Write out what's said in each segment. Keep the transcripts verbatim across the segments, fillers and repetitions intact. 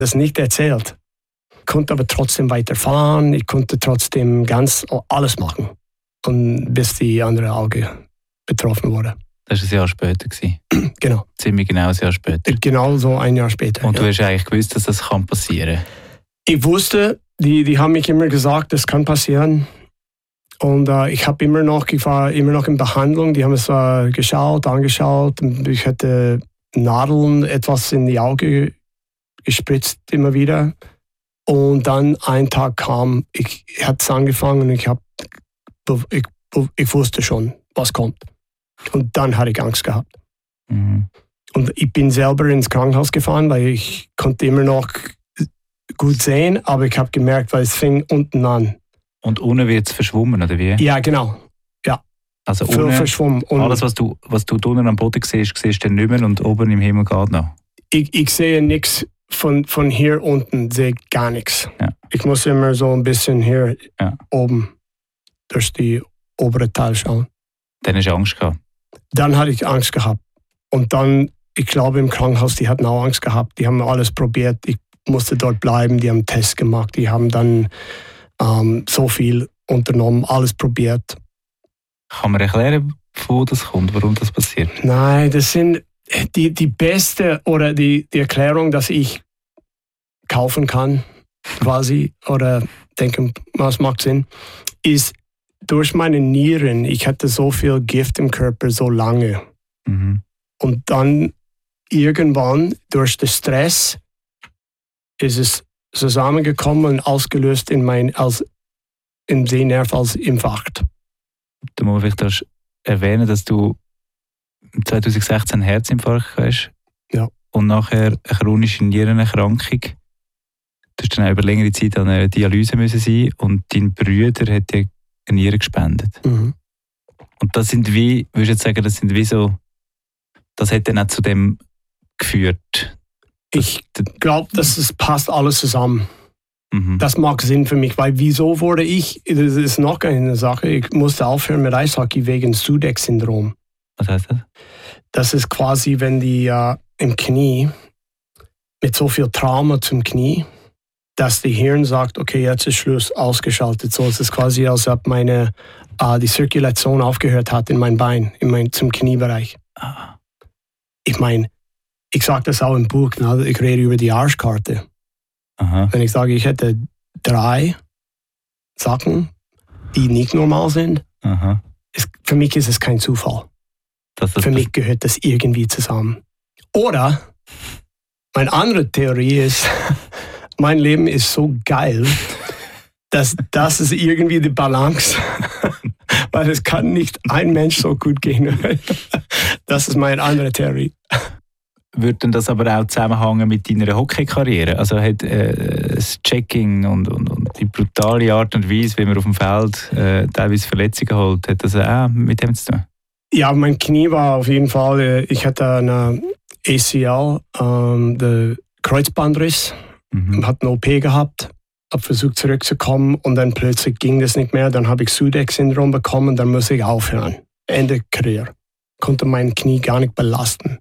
das nicht erzählt. Ich konnte aber trotzdem weiterfahren, ich konnte trotzdem ganz alles machen. Und bis die andere Auge betroffen wurde. Das war ein Jahr später. Genau. Ziemlich genau ein Jahr später. Genau so ein Jahr später. Und ja. du hast eigentlich gewusst, dass das kann passieren kann? Ich wusste, die, die haben mich immer gesagt, das kann passieren. Und äh, ich habe immer noch, ich war immer noch in Behandlung. Die haben es äh, geschaut, angeschaut. Ich hatte Nadeln etwas in die Augen gespritzt immer wieder. Und dann ein Tag kam, ich hatte es angefangen und ich, hab, ich, ich wusste schon, was kommt. Und dann hatte ich Angst gehabt. Mhm. Und ich bin selber ins Krankenhaus gefahren, weil ich konnte immer noch gut sehen, aber ich habe gemerkt, weil es fing unten an. Und unten wird es verschwommen, oder wie? Ja, genau. Ja. Also Für unten, verschwommen. Und alles, was du, was du unten am Boden siehst, siehst du dann nicht mehr und oben im Himmel geht noch. Ich, ich sehe nichts von, von hier unten, sehe gar nichts. Ja. Ich muss immer so ein bisschen hier ja. oben durch die obere Teil schauen. Dann hast du Angst gehabt? Dann hatte ich Angst gehabt. Und dann, ich glaube im Krankenhaus, die hatten auch Angst gehabt. Die haben alles probiert. Ich musste dort bleiben. Die haben Tests gemacht. Die haben dann ähm, so viel unternommen, alles probiert. Kann man erklären, wo das kommt, warum das passiert? Nein, das sind die, die beste oder die, die Erklärung, dass ich kaufen kann, quasi, oder denke, was macht Sinn, ist durch meine Nieren. Ich hatte so viel Gift im Körper so lange. Mhm. Und dann irgendwann durch den Stress ist es zusammengekommen und ausgelöst in mein, als, im Sehnerv als Infarkt. Du musst vielleicht das erwähnen, dass du zwanzig sechzehn einen Herzinfarkt hast. Ja. Und nachher eine chronische Nierenerkrankung. Du hast dann auch über längere Zeit an einer Dialyse müssen sein und dein Bruder hat dir eine Niere gespendet. Mhm. Und das sind wie, würdest du jetzt sagen, das sind wie so, das hat dann auch zu dem geführt. Ich glaube, dass es passt alles zusammen. Mhm. Das mag Sinn für mich, weil wieso wurde ich, das ist noch eine Sache, ich musste aufhören mit Eishockey wegen Sudeck-Syndrom. Was heißt das? Das ist quasi, wenn die äh, im Knie mit so viel Trauma zum Knie, dass die Hirn sagt, okay, jetzt ist Schluss, ausgeschaltet. So ist es quasi, als ob meine, äh, die Zirkulation aufgehört hat in mein Bein, in mein, zum Kniebereich. Ah. Ich meine, ich sage das auch im Buch, ne? Ich rede über die Arschkarte. Aha. Wenn ich sage, ich hätte drei Sachen, die nicht normal sind, Aha. ist, für mich ist es kein Zufall. Das, das, für mich gehört das irgendwie zusammen. Oder, meine andere Theorie ist, mein Leben ist so geil, dass das ist irgendwie die Balance, weil es kann nicht ein Mensch so gut gehen. Das ist meine andere Theorie. Würde denn das aber auch zusammenhängen mit deiner Hockey-Karriere? Also hat äh, das Checking und, und, und die brutale Art und Weise, wie man auf dem Feld äh, teilweise Verletzungen holt, hat das auch mit dem zu tun? Ja, mein Knie war auf jeden Fall, ich hatte eine A C L, ähm, der Kreuzbandriss, mhm. hatte eine O P gehabt, habe versucht zurückzukommen und dann plötzlich ging das nicht mehr. Dann habe ich Sudeck-Syndrom bekommen, dann musste ich aufhören. Ende Karriere. Konnte mein Knie gar nicht belasten.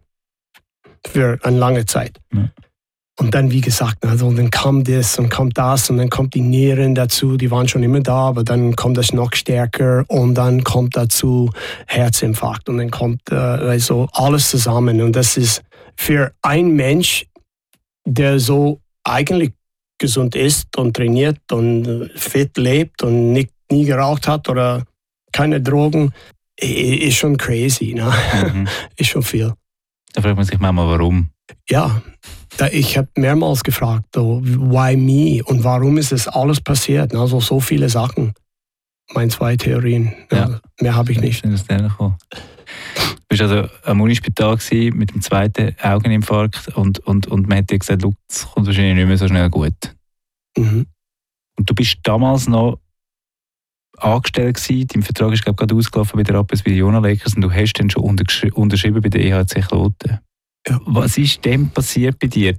Für eine lange Zeit. Mhm. Und dann, wie gesagt, also dann kam das und kommt das und dann kommt die Nieren dazu, die waren schon immer da, aber dann kommt das noch stärker und dann kommt dazu Herzinfarkt und dann kommt äh, also alles zusammen. Und das ist für einen Mensch, der so eigentlich gesund ist und trainiert und fit lebt und nicht, nie geraucht hat oder keine Drogen, ist schon crazy. Ne? Mhm. Ist schon viel. Da fragt man sich manchmal, warum. Ja, ich habe mehrmals gefragt, so, why me und warum ist das alles passiert? Also so viele Sachen. Meine zwei Theorien. Ja, ja. Mehr habe ich nicht. Das du bist also am Unispital mit dem zweiten Augeninfarkt und, und, und man hat dir gesagt, es kommt wahrscheinlich nicht mehr so schnell gut. Mhm. Und du bist damals noch angestellt gewesen, dein Vertrag ist glaube ich gerade ausgelaufen bei der Rapperswil bei Jona Lakers und du hast dann schon untergeschri- unterschrieben bei der E H C Kloten. Ja. Was ist denn passiert bei dir,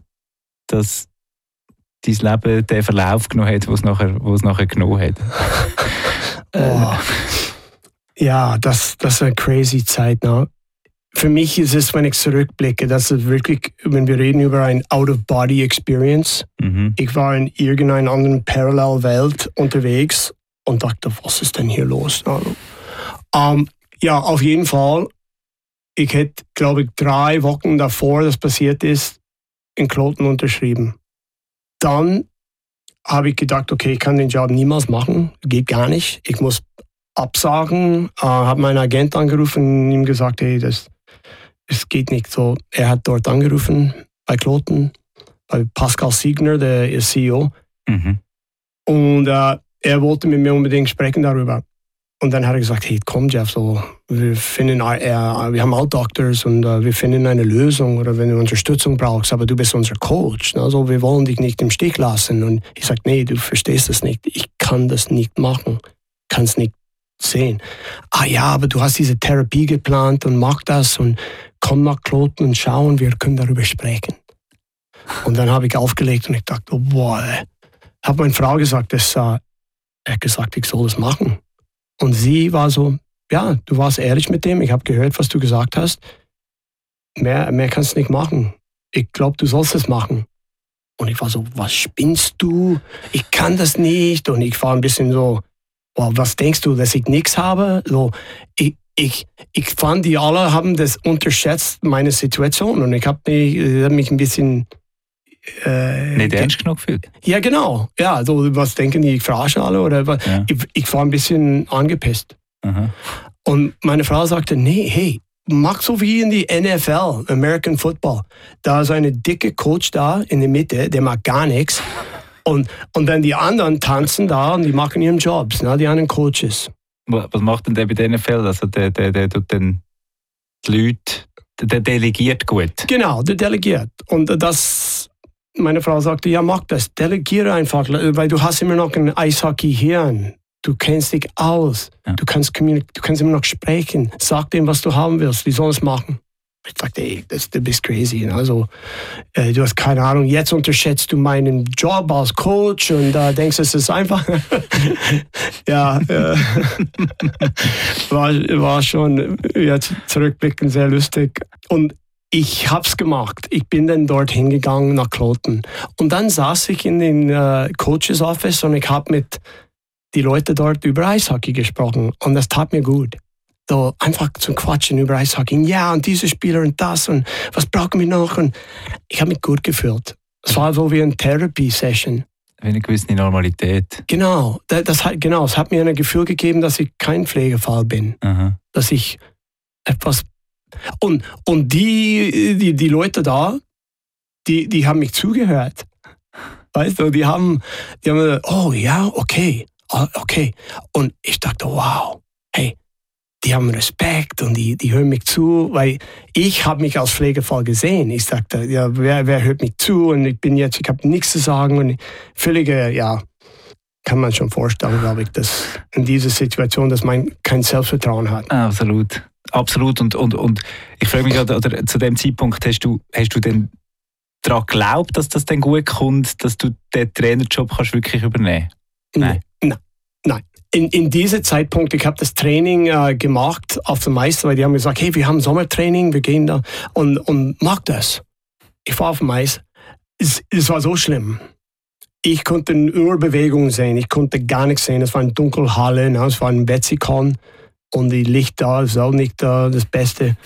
dass dein Leben den Verlauf genommen hat, was es nachher, was es nachher genommen hat? Oh. Ja, das, das ist eine crazy Zeit. Ne? für mich ist es, wenn ich zurückblicke, das ist wirklich, wenn wir reden über ein Out-of-Body-Experience. Mhm. Ich war in irgendeiner anderen Parallelwelt unterwegs und dachte, was ist denn hier los? Also, um, ja, auf jeden Fall. Ich hätte, glaube ich, drei Wochen davor, das passiert ist, in Kloten unterschrieben. Dann habe ich gedacht, okay, ich kann den Job niemals machen, geht gar nicht. Ich muss absagen. Äh, habe meinen Agent angerufen und ihm gesagt, hey, das, das geht nicht so. Er hat dort angerufen bei Kloten, bei Pascal Siegner, der ist C E O. Mhm. Und äh, er wollte mit mir unbedingt sprechen darüber. Und dann hat er gesagt, hey, komm Jeff, so, wir finden, äh, wir haben auch Doctors und äh, wir finden eine Lösung oder wenn du Unterstützung brauchst, aber du bist unser Coach, also wir wollen dich nicht im Stich lassen. Und ich sage, nee, du verstehst das nicht, ich kann das nicht machen, kann es nicht sehen. Ah ja, aber du hast diese Therapie geplant und mach das und komm nach Kloten und schau und wir können darüber sprechen. Und dann habe ich aufgelegt und ich dachte, oh, boah, habe meine Frau gesagt, dass, äh, er hat gesagt, ich soll das machen. Und sie war so, ja, du warst ehrlich mit dem, ich habe gehört, was du gesagt hast. Mehr, mehr kannst du nicht machen. Ich glaube, du sollst es machen. Und ich war so, was spinnst du? Ich kann das nicht. Und ich war ein bisschen so, wow, was denkst du, dass ich nichts habe? So, ich, ich, ich fand, die alle haben das unterschätzt, meine Situation. Und ich habe mich, hab mich ein bisschen... Äh, nicht ernst genug gefühlt? Ja, genau. Ja, so, was denken die, ich verarsche alle? Oder ja. ich, ich war ein bisschen angepisst. Aha. Und meine Frau sagte, nee, hey, mach so wie in die N F L, American Football. Da ist eine dicke Coach da in der Mitte, der macht gar nichts. Und, und dann die anderen tanzen da und die machen ihren Jobs, ne, die anderen Coaches. Was macht denn der bei der N F L? Also der, der, der tut dann die Leute, der delegiert gut? Genau, der delegiert. Und das... Meine Frau sagte, ja, mach das, delegiere einfach, weil du hast immer noch ein Eishockey-Hirn. Du kennst dich aus, ja. du, kannst du kannst immer noch sprechen. Sag dem, was du haben willst, die sollen es machen. Ich sagte, ey, das, du bist crazy. Also, äh, du hast keine Ahnung, jetzt unterschätzt du meinen Job als Coach und da äh, denkst du, es ist einfach. ja, äh, war, war schon jetzt zurückblickend sehr lustig. Und ich hab's gemacht. Ich bin dann dort hingegangen nach Kloten. Und dann saß ich in den äh, Coaches Office und ich habe mit den Leuten dort über Eishockey gesprochen. Und das tat mir gut. So einfach zu quatschen über Eishockey. Ja, und diese Spieler und das und was brauchen wir noch? Und ich habe mich gut gefühlt. Es war so wie eine Therapy-Session. Wie eine gewisse Normalität. Genau. Das, das, genau. Es hat mir ein Gefühl gegeben, dass ich kein Pflegefall bin. Aha. Dass ich etwas... Und, und die, die, die Leute da, die, die haben mich zugehört. Weißt du, die haben, die haben gesagt, oh ja, okay, okay. Und ich dachte, wow, hey, die haben Respekt und die, die hören mich zu, weil ich habe mich als Pflegefall gesehen. Ich sagte, ja, wer, wer hört mich zu? Und ich bin jetzt, ich habe nichts zu sagen. Und völlige, ja, kann man schon vorstellen, glaube ich, dass in dieser Situation, dass man kein Selbstvertrauen hat. Absolut. Absolut. Und, und, und ich frage mich, oder, oder zu dem Zeitpunkt, hast du, hast du denn daran geglaubt, dass das dann gut kommt, dass du den Trainerjob kannst wirklich übernehmen kannst? Nein. Nein. Nein. In, in diesem Zeitpunkt, ich habe das Training äh, gemacht auf dem Eis, weil die haben gesagt, hey, wir haben Sommertraining, wir gehen da und, und mach das. Ich war auf dem Eis. Es, es war so schlimm. Ich konnte nur Bewegungen sehen, ich konnte gar nichts sehen. Es war eine dunkle Halle, ne? Es war ein Wetzikon. Und die Licht da ist auch nicht uh, das Beste.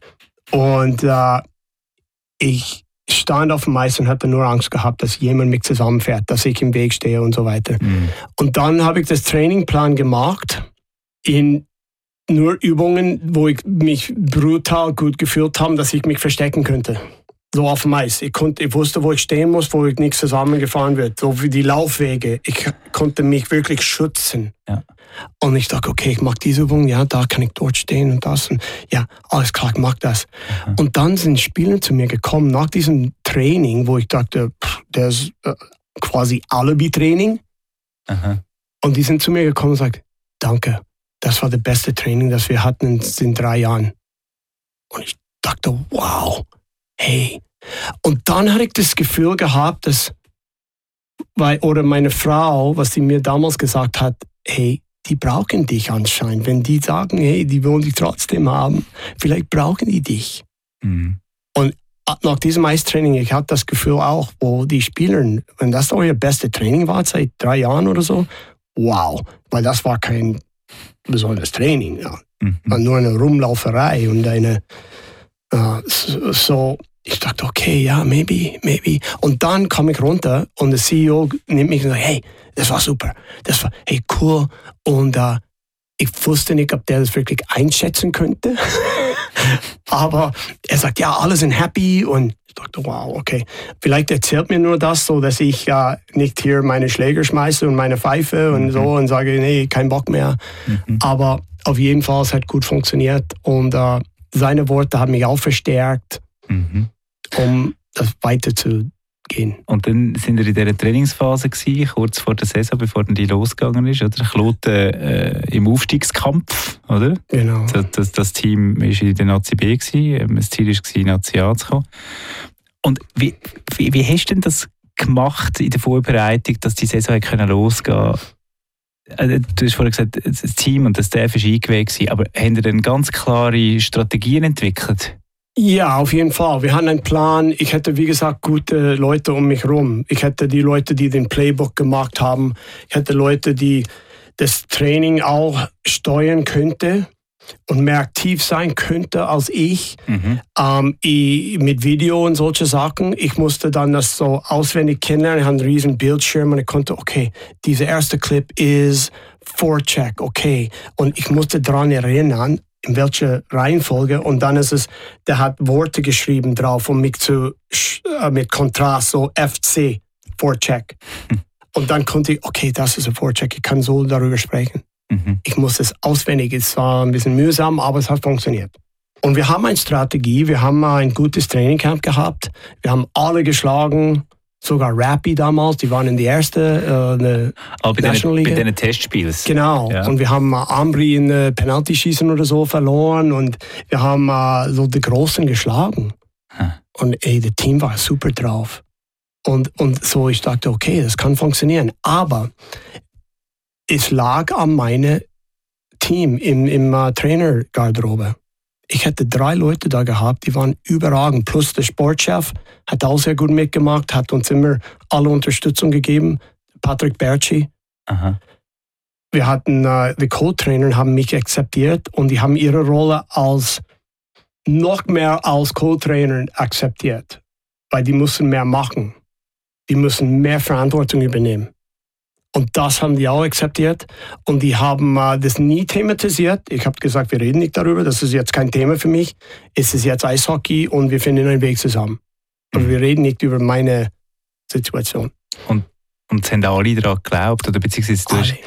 Und uh, ich stand auf dem Eis und hatte nur Angst gehabt, dass jemand mich zusammenfährt, dass ich im Weg stehe und so weiter. Mhm. Und dann habe ich das Trainingplan gemacht in nur Übungen, wo ich mich brutal gut gefühlt habe, dass ich mich verstecken könnte. So auf dem Eis. Ich, konnte, ich wusste, wo ich stehen muss, wo ich nicht zusammengefahren wird. So wie die Laufwege. Ich konnte mich wirklich schützen. Ja. Und ich dachte, okay, ich mache diese Übung, ja, da kann ich dort stehen und das. Und ja, alles klar, ich mache das. Mhm. Und dann sind Spieler zu mir gekommen, nach diesem Training, wo ich dachte, pff, das ist äh, quasi Alibi-Training. Mhm. Und die sind zu mir gekommen und gesagt, danke, das war das beste Training, das wir hatten in, in drei Jahren. Und ich dachte, wow, hey. Und dann hatte ich das Gefühl gehabt, dass, weil, oder meine Frau, was sie mir damals gesagt hat, hey, die brauchen dich anscheinend. Wenn die sagen, hey, die wollen dich trotzdem haben, vielleicht brauchen die dich. Mhm. Und nach diesem Eistraining, ich hatte das Gefühl auch, wo die Spieler, wenn das euer beste Training war seit drei Jahren oder so, wow, weil das war kein besonderes Training, ja. Mhm. Nur eine Rumlauferei und eine uh, so, ich dachte, okay, ja, maybe, maybe. Und dann komme ich runter und der C E O nimmt mich und sagt, hey, das war super, das war, hey, cool. Und uh, ich wusste nicht, ob der das wirklich einschätzen könnte. Aber er sagt, ja, alle sind happy und ich dachte, wow, okay. Vielleicht erzählt mir nur das, so dass ich äh, nicht hier meine Schläger schmeiße und meine Pfeife und mhm. so und sage, nee, kein Bock mehr. Mhm. Aber auf jeden Fall, es hat gut funktioniert und äh, seine Worte haben mich auch verstärkt, mhm. um das weiterzugehen. Und dann sind wir in dieser Trainingsphase gewesen, kurz vor der Saison, bevor dann die losgegangen ist, oder? Kloten äh, im Aufstiegskampf, oder? Genau. Das, das, das Team war in der Nazi B gewesen, das Ziel war, in Nazi A zu kommen. Und wie, wie, wie hast du denn das gemacht in der Vorbereitung, dass die Saison können losgehen konnte? Du hast vorhin gesagt, das Team und das Staff war eingeweiht, aber haben ihr dann ganz klare Strategien entwickelt? Ja, auf jeden Fall. Wir hatten einen Plan. Ich hätte, wie gesagt, gute Leute um mich herum. Ich hätte die Leute, die den Playbook gemacht haben. Ich hätte Leute, die das Training auch steuern könnte und mehr aktiv sein könnte als ich. Mhm. Ähm, ich mit Video und solche Sachen. Ich musste dann das so auswendig kennenlernen. Ich hatte einen riesen Bildschirm und ich konnte, okay, dieser erste Clip ist Forecheck, okay. Und ich musste daran erinnern, in welcher Reihenfolge, und dann ist es, der hat Worte geschrieben drauf, um mich zu, äh, mit Kontrast, so F C, Forecheck. Mhm. Und dann konnte ich, okay, das ist ein Forecheck, ich kann so darüber sprechen. Mhm. Ich muss es auswendig, es war ein bisschen mühsam, aber es hat funktioniert. Und wir haben eine Strategie, wir haben ein gutes Trainingcamp gehabt, wir haben alle geschlagen, sogar Rappi damals, die waren in die erste äh, oh, bei National League. Bei den Testspielen. Genau, ja. Und wir haben äh, Ambri in äh, Penaltyschießen oder so verloren und wir haben äh, so die Großen geschlagen. Hm. Und ey, das Team war super drauf. Und, und so, ich dachte, okay, das kann funktionieren. Aber es lag an meinem Team im, im uh, Trainergarderobe. Ich hätte drei Leute da gehabt, die waren überragend. Plus der Sportchef hat auch sehr gut mitgemacht, hat uns immer alle Unterstützung gegeben. Patrick Berchi. Aha. Wir hatten, uh, die Co-Trainer haben mich akzeptiert und die haben ihre Rolle als noch mehr als Co-Trainer akzeptiert. Weil die müssen mehr machen. Die müssen mehr Verantwortung übernehmen. Und das haben die auch akzeptiert. Und die haben äh, das nie thematisiert. Ich habe gesagt, wir reden nicht darüber. Das ist jetzt kein Thema für mich. Es ist jetzt Eishockey und wir finden einen Weg zusammen. Aber wir reden nicht über meine Situation. Und, und es haben alle daran geglaubt? Oder beziehungsweise du hast,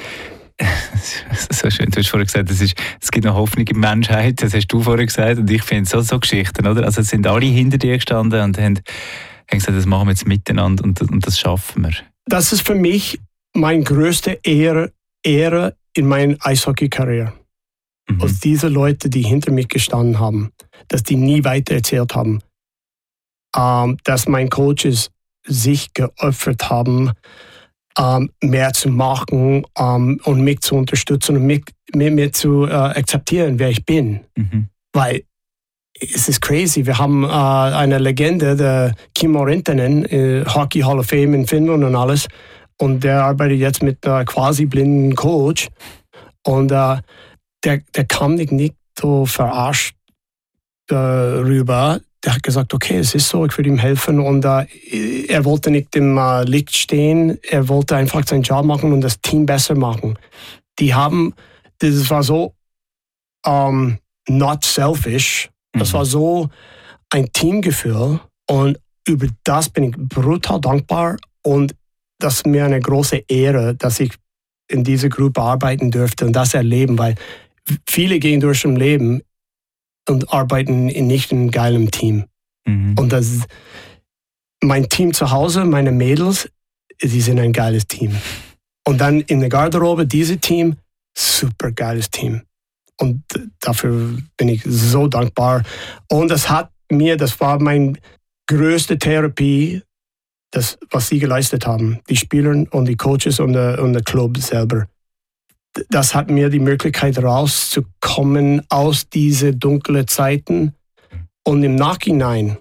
so schön, du hast vorhin gesagt, es, ist, es gibt noch Hoffnung in der Menschheit. Das hast du vorhin gesagt. Und ich finde so, so Geschichten, oder? Also es sind alle hinter dir gestanden und haben, haben gesagt, das machen wir jetzt miteinander und, und das schaffen wir. Das ist für mich meine größte Ehre, Ehre in meiner Eishockey-Karriere. Mhm. Aus diese Leute, die hinter mich gestanden haben, dass die nie weiter erzählt haben, ähm, dass meine Coaches sich geopfert haben, ähm, mehr zu machen ähm, und mich zu unterstützen und mich, mich, mich zu äh, akzeptieren, wer ich bin. Mhm. Weil es ist crazy. Wir haben äh, eine Legende, der Kimmo Rintanen, äh, Hockey Hall of Fame in Finnland und alles. Und der arbeitet jetzt mit einem quasi blinden Coach. Und äh, der, der kam nicht, nicht so verarscht äh, rüber. Der hat gesagt, okay, es ist so, ich würde ihm helfen. Und äh, er wollte nicht im äh, Licht stehen. Er wollte einfach seinen Job machen und das Team besser machen. Die haben, das war so um, not selfish. Das war so ein Teamgefühl. Und über das bin ich brutal dankbar. Und das ist mir eine große Ehre, dass ich in dieser Gruppe arbeiten durfte und das erleben, weil viele gehen durch im Leben und arbeiten in nicht einem geilen Team. Mhm. Und das, mein Team zu Hause, meine Mädels, sie sind ein geiles Team. Und dann in der Garderobe, dieses Team, super geiles Team. Und dafür bin ich so dankbar. Und das hat mir, das war meine größte Therapie, das, was sie geleistet haben, die Spieler und die Coaches und der, und der Club selber. das hat mir die Möglichkeit rauszukommen aus diesen dunklen Zeiten und im Nachhinein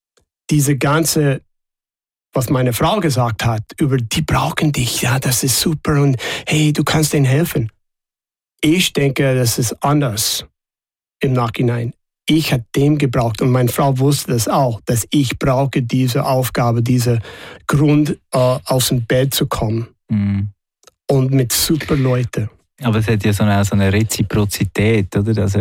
diese ganze, was meine Frau gesagt hat, über die brauchen dich, ja, das ist super und hey, du kannst denen helfen. Ich denke, das ist anders im Nachhinein. Ich habe dem gebraucht und meine Frau wusste das auch, dass ich brauche diese Aufgabe, diese Grund, äh, aus dem Bett zu kommen. Mhm. Und mit super Leuten. Aber es hat ja so eine, so eine Reziprozität, oder? Also,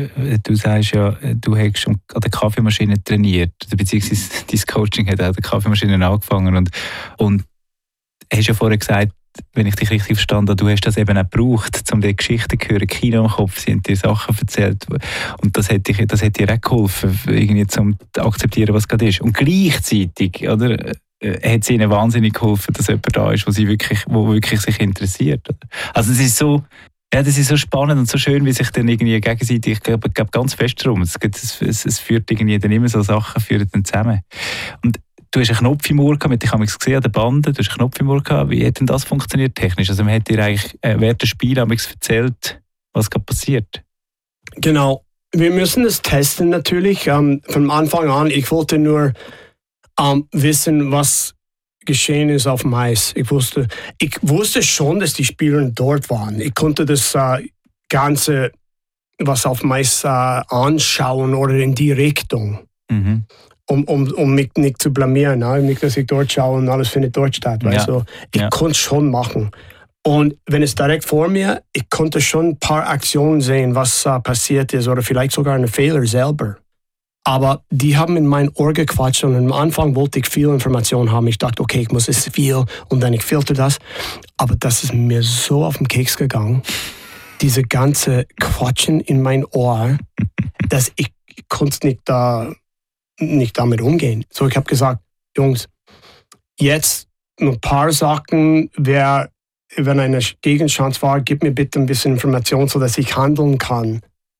du sagst ja, du hast schon an der Kaffeemaschine trainiert, beziehungsweise dein Coaching hat auch an der Kaffeemaschine angefangen und, und hast ja vorher gesagt, wenn ich dich richtig verstanden habe, du hast das eben auch gebraucht, um die Geschichten zu hören, Kino im Kopf, sie haben dir Sachen erzählt und das hat, dich, das hat dir auch geholfen, irgendwie zum akzeptieren, was gerade ist. Und gleichzeitig, oder, hat es ihnen wahnsinnig geholfen, dass jemand da ist, wo sie wirklich, wo wirklich sich interessiert. Also es ist so, ja, das ist so spannend und so schön, wie sich dann irgendwie gegenseitig, ich glaube, ich glaube ganz fest darum, es, es, es, es führt irgendwie dann immer so Sachen führen dann zusammen. Und du hast einen Knopf im Ohr gehabt, ich habe es gesehen an der Bande, du hast einen Knopf im Ohr gehabt. Wie hat denn das funktioniert technisch? Also man hat dir eigentlich äh, während des Spiels erzählt, was gerade passiert. Genau. Wir müssen es testen natürlich. Ähm, von Anfang an, ich wollte nur ähm, wissen, was geschehen ist auf dem Eis. Ich wusste, ich wusste schon, dass die Spieler dort waren. Ich konnte das äh, Ganze, was auf dem Eis äh, anschauen oder in die Richtung. Mhm. Um, um, um mich nicht zu blamieren. Ne? Nicht, dass ich dort schaue und alles findet dort statt. Weißt ja. du? Ich ja. konnte es schon machen. Und wenn es direkt vor mir, ich konnte schon ein paar Aktionen sehen, was uh, passiert ist oder vielleicht sogar einen Fehler selber. Aber die haben in mein Ohr gequatscht und am Anfang wollte ich viel Information haben. Ich dachte, okay, ich muss es viel und dann ich filter das. Aber das ist mir so auf den Keks gegangen. Diese ganze Quatschen in mein Ohr, dass ich, ich konnte nicht da... Uh, nicht damit umgehen. So, ich habe gesagt, Jungs, jetzt ein paar Sachen, wer, wenn eine Gegenchance war, gib mir bitte ein bisschen Information, sodass ich handeln kann.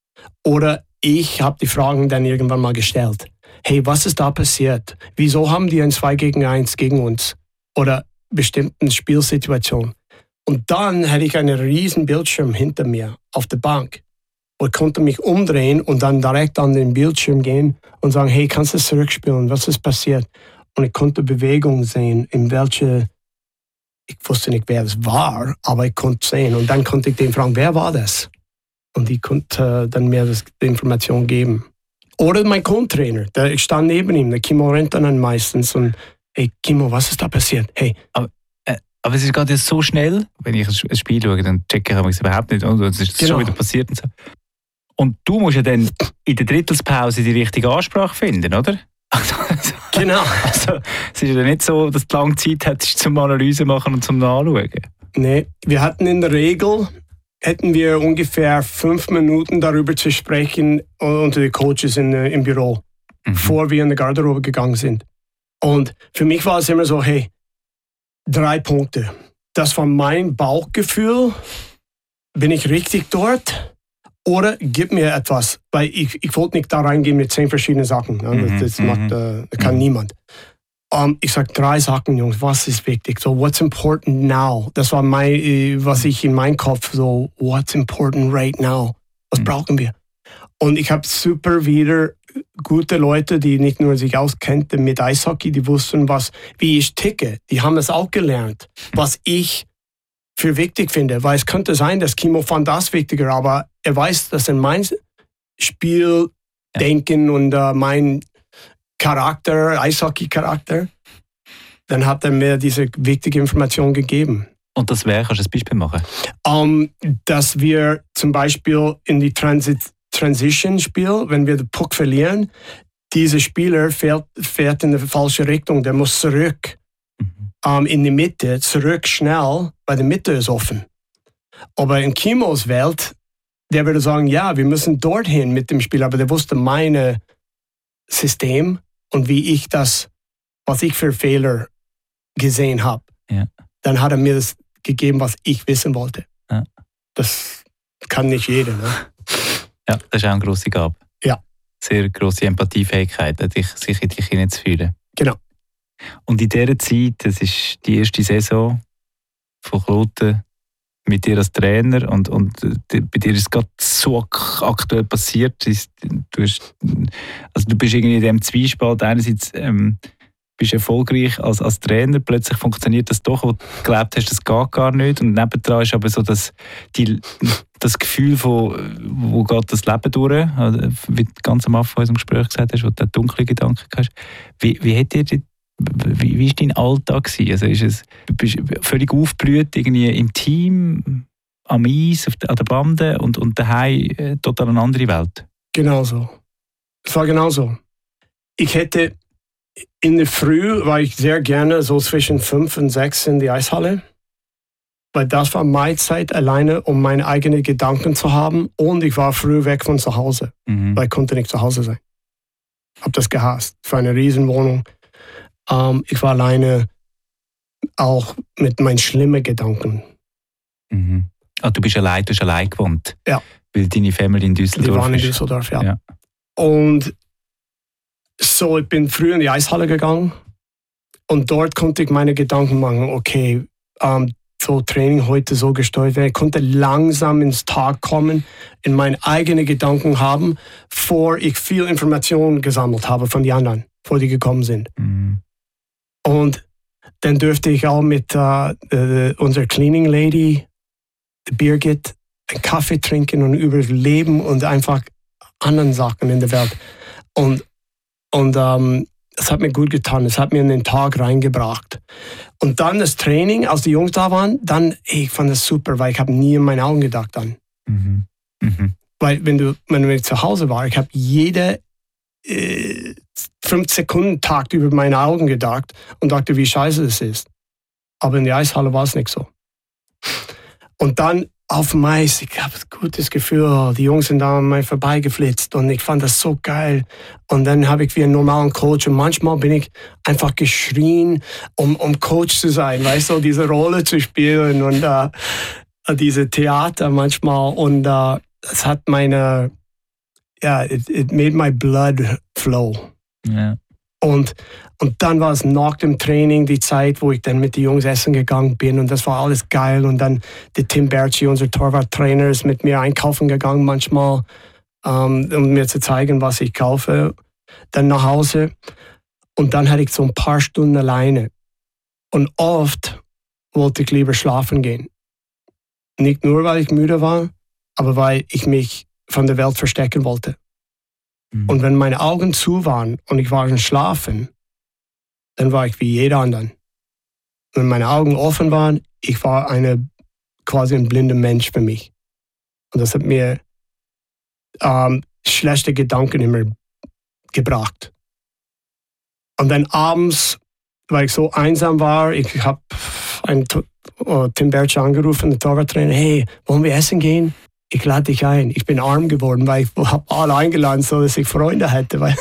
Oder ich habe die Fragen dann irgendwann mal gestellt. Hey, was ist da passiert? Wieso haben die ein zwei gegen eins gegen uns? Oder bestimmten Spielsituation? Und dann hätte ich einen riesen Bildschirm hinter mir auf der Bank. Und konnte mich umdrehen und dann direkt an den Bildschirm gehen und sagen, hey, kannst du es zurückspielen? Was ist passiert? Und ich konnte Bewegung sehen, in welche, ich wusste nicht, wer es war, aber ich konnte sehen. Und dann konnte ich den fragen, wer war das? Und die konnte dann mir das, die Information geben. Oder mein Co-Trainer, der, ich stand neben ihm, der Kimmo Rentonen meistens. Und hey, Kimmo, was ist da passiert? Hey. Aber, äh, aber es ist gerade so schnell, wenn ich ein Spiel schaue, dann checke ich es überhaupt nicht. Und es ist genau. schon wieder passiert und so. Und du musst ja dann in der Drittelspause die richtige Ansprache finden, oder? Also, genau. Also, es ist ja nicht so, dass du lange Zeit hättest zum Analyse machen und zum Nachschauen. Nee, wir hatten in der Regel, hätten wir ungefähr fünf Minuten darüber zu sprechen unter den Coaches in, im Büro, mhm. bevor wir in die Garderobe gegangen sind. Und für mich war es immer so, hey, drei Punkte. Das war mein Bauchgefühl. Bin ich richtig dort? Oder gib mir etwas, weil ich, ich wollte nicht da reingehen mit zehn verschiedenen Sachen. Ne? Das, das mhm. macht, äh, das kann mhm. niemand. Um, ich sage drei Sachen, Jungs, was ist wichtig? So, what's important now? Das war mein, was ich in meinem Kopf so, what's important right now? Was mhm. brauchen wir? Und ich habe super wieder gute Leute, die nicht nur sich auskannten mit Eishockey, die wussten, was, wie ich ticke. Die haben es auch gelernt, was ich für wichtig finde. Weil es könnte sein, dass Kimmo fand das wichtiger, aber er weiß, dass in mein Spiel ja. denken und uh, mein Charakter, Eishockey-Charakter, dann hat er mir diese wichtige Information gegeben. Und das wäre, kannst du ein Beispiel machen? Um, dass wir zum Beispiel in die Transit Transition-Spiel, wenn wir den Puck verlieren, dieser Spieler fährt, fährt in die falsche Richtung, der muss zurück mhm. um, in die Mitte, zurück schnell, weil die Mitte ist offen. Aber in Kimmos Welt, der würde sagen, ja, wir müssen dorthin mit dem Spiel, aber der wusste mein System und wie ich das, was ich für Fehler gesehen habe. Ja. Dann hat er mir das gegeben, was ich wissen wollte. Ja. Das kann nicht jeder, ne? Ja, das ist auch eine grosse Gabe. Ja. Sehr grosse Empathiefähigkeit, sich in dich hineinzufühlen. Genau. Und in dieser Zeit, das ist die erste Saison von Kloten, mit dir als Trainer und, und bei dir ist es gerade so aktuell passiert. Du, hast, also du bist irgendwie in diesem Zwiespalt. Einerseits ähm, bist du erfolgreich als, als Trainer, plötzlich funktioniert das doch, wo du geglaubt hast, das geht gar nicht. Und nebendran ist aber so das, die, das Gefühl von, wo geht das Leben durch, also, wie du ganz am Anfang unserem Gespräch gesagt hast, wo du dunkle Gedanken hast. Wie, wie hat dir die Wie, wie war dein Alltag? Also ist es, bist du völlig aufgeblüht irgendwie im Team, am Eis, auf der, an der Bande und, und daheim äh, total eine andere Welt? Genau so. Es war genau so. Ich hätte in der Früh war ich sehr gerne so zwischen fünf und sechs in die Eishalle, weil das war meine Zeit alleine, um meine eigenen Gedanken zu haben, und ich war früh weg von zu Hause, mhm. weil ich konnte nicht zu Hause sein. Ich habe das gehasst. Es war eine Riesenwohnung. Um, ich war alleine, auch mit meinen schlimmen Gedanken. Mhm. Ah, du bist allein, du hast allein gewohnt? Ja. Weil deine Familie in Düsseldorf Die waren in ist. Düsseldorf, ja. ja. Und so, ich bin früh in die Eishalle gegangen und dort konnte ich meine Gedanken machen, okay, um, so Training heute so gesteuert werden. Ich konnte langsam ins Tag kommen, in meine eigenen Gedanken haben, bevor ich viel Informationen gesammelt habe von den anderen, bevor die gekommen sind. Mhm. Und dann dürfte ich auch mit uh, uh, unserer Cleaning Lady, Birgit, einen Kaffee trinken und über das Leben und einfach anderen Sachen in der Welt. Und, und um, es hat mir gut getan, es hat mir in den Tag reingebracht. Und dann das Training, als die Jungs da waren, dann, ich fand das super, weil ich habe nie in meine Augen gedacht dann. Mhm. Mhm. Weil wenn, du, wenn ich zu Hause war, ich habe jede äh, fünf Sekunden Takt über meine Augen gedacht und dachte, wie scheiße das ist. Aber in der Eishalle war es nicht so. Und dann auf dem Eis, ich habe ein gutes Gefühl, die Jungs sind da an mir vorbeigeflitzt und ich fand das so geil. Und dann habe ich wie einen normalen Coach und manchmal bin ich einfach geschrien, um, um Coach zu sein, weißt du, diese Rolle zu spielen und uh, diese Theater manchmal. Und uh, es hat meine, ja, yeah, it, it made my blood flow. Ja. Und, und dann war es nach dem Training die Zeit, wo ich dann mit den Jungs essen gegangen bin und das war alles geil. Und dann der Tim Berchi, unser Torwarttrainer, ist mit mir einkaufen gegangen manchmal, um, um mir zu zeigen, was ich kaufe. Dann nach Hause und dann hatte ich so ein paar Stunden alleine. Und oft wollte ich lieber schlafen gehen. Nicht nur, weil ich müde war, aber weil ich mich von der Welt verstecken wollte. Und wenn meine Augen zu waren und ich war in Schlafen, dann war ich wie jeder andere. Wenn meine Augen offen waren, ich war eine, quasi ein blinder Mensch für mich. Und das hat mir ähm, schlechte Gedanken immer gebracht. Und dann abends, weil ich so einsam war, ich habe einen uh, Tim Berchi angerufen, den Torwarttrainer, hey, wollen wir essen gehen? Ich lade dich ein. Ich bin arm geworden, weil ich habe alle eingeladen, so dass ich Freunde hätte. Weil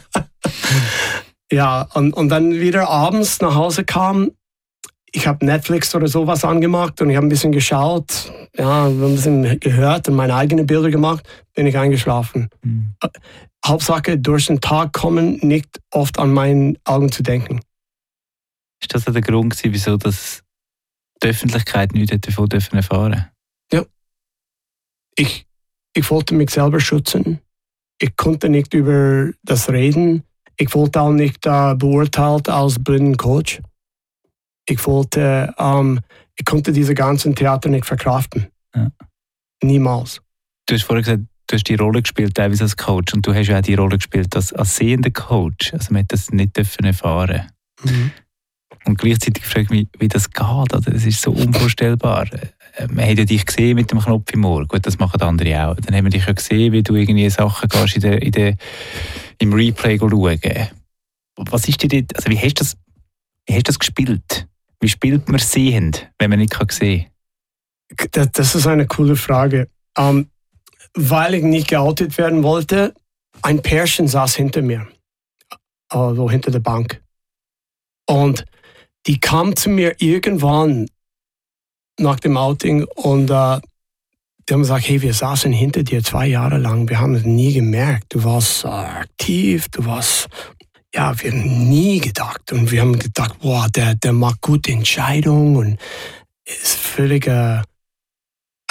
ja, und, und dann wieder abends nach Hause kam, ich habe Netflix oder sowas angemacht und ich habe ein bisschen geschaut, ja, ein bisschen gehört und meine eigenen Bilder gemacht, bin ich eingeschlafen. Mhm. Hauptsache, durch den Tag kommen, nicht oft an meine Augen zu denken. Ist das der Grund, wieso das die Öffentlichkeit nichts davon erfahren durfte? Ja. Ich, ich wollte mich selber schützen. Ich konnte nicht über das reden. Ich wollte auch nicht äh, beurteilt als blinden Coach. Ich wollte, ähm, ich konnte diese ganzen Theater nicht verkraften. Ja. Niemals. Du hast vorhin gesagt, du hast die Rolle gespielt, teilweise als Coach, und du hast ja auch die Rolle gespielt als, als sehender Coach. Also man hat das nicht erfahren. Mhm. Und gleichzeitig frage ich mich, wie das geht. Also das ist so unvorstellbar. Man hat ja dich gesehen mit dem Knopf im Ohr. Gut, das machen andere auch. Dann haben wir dich ja gesehen, wie du irgendwie Sachen gehst in der, in der, im Replay schauen. Was ist dir dort, also wie hast du das, wie hast du das gespielt? Wie spielt man sehend, wenn man nicht sehen kann? Das, das ist eine coole Frage. Um, weil ich nicht geoutet werden wollte, ein Pärchen saß hinter mir, also hinter der Bank. Und die kam zu mir irgendwann nach dem Outing und uh, die haben gesagt, hey, wir saßen hinter dir zwei Jahre lang, wir haben es nie gemerkt. Du warst uh, aktiv, du warst, ja, wir haben nie gedacht. Und wir haben gedacht, wow, der, der macht gute Entscheidungen und ist völlig uh,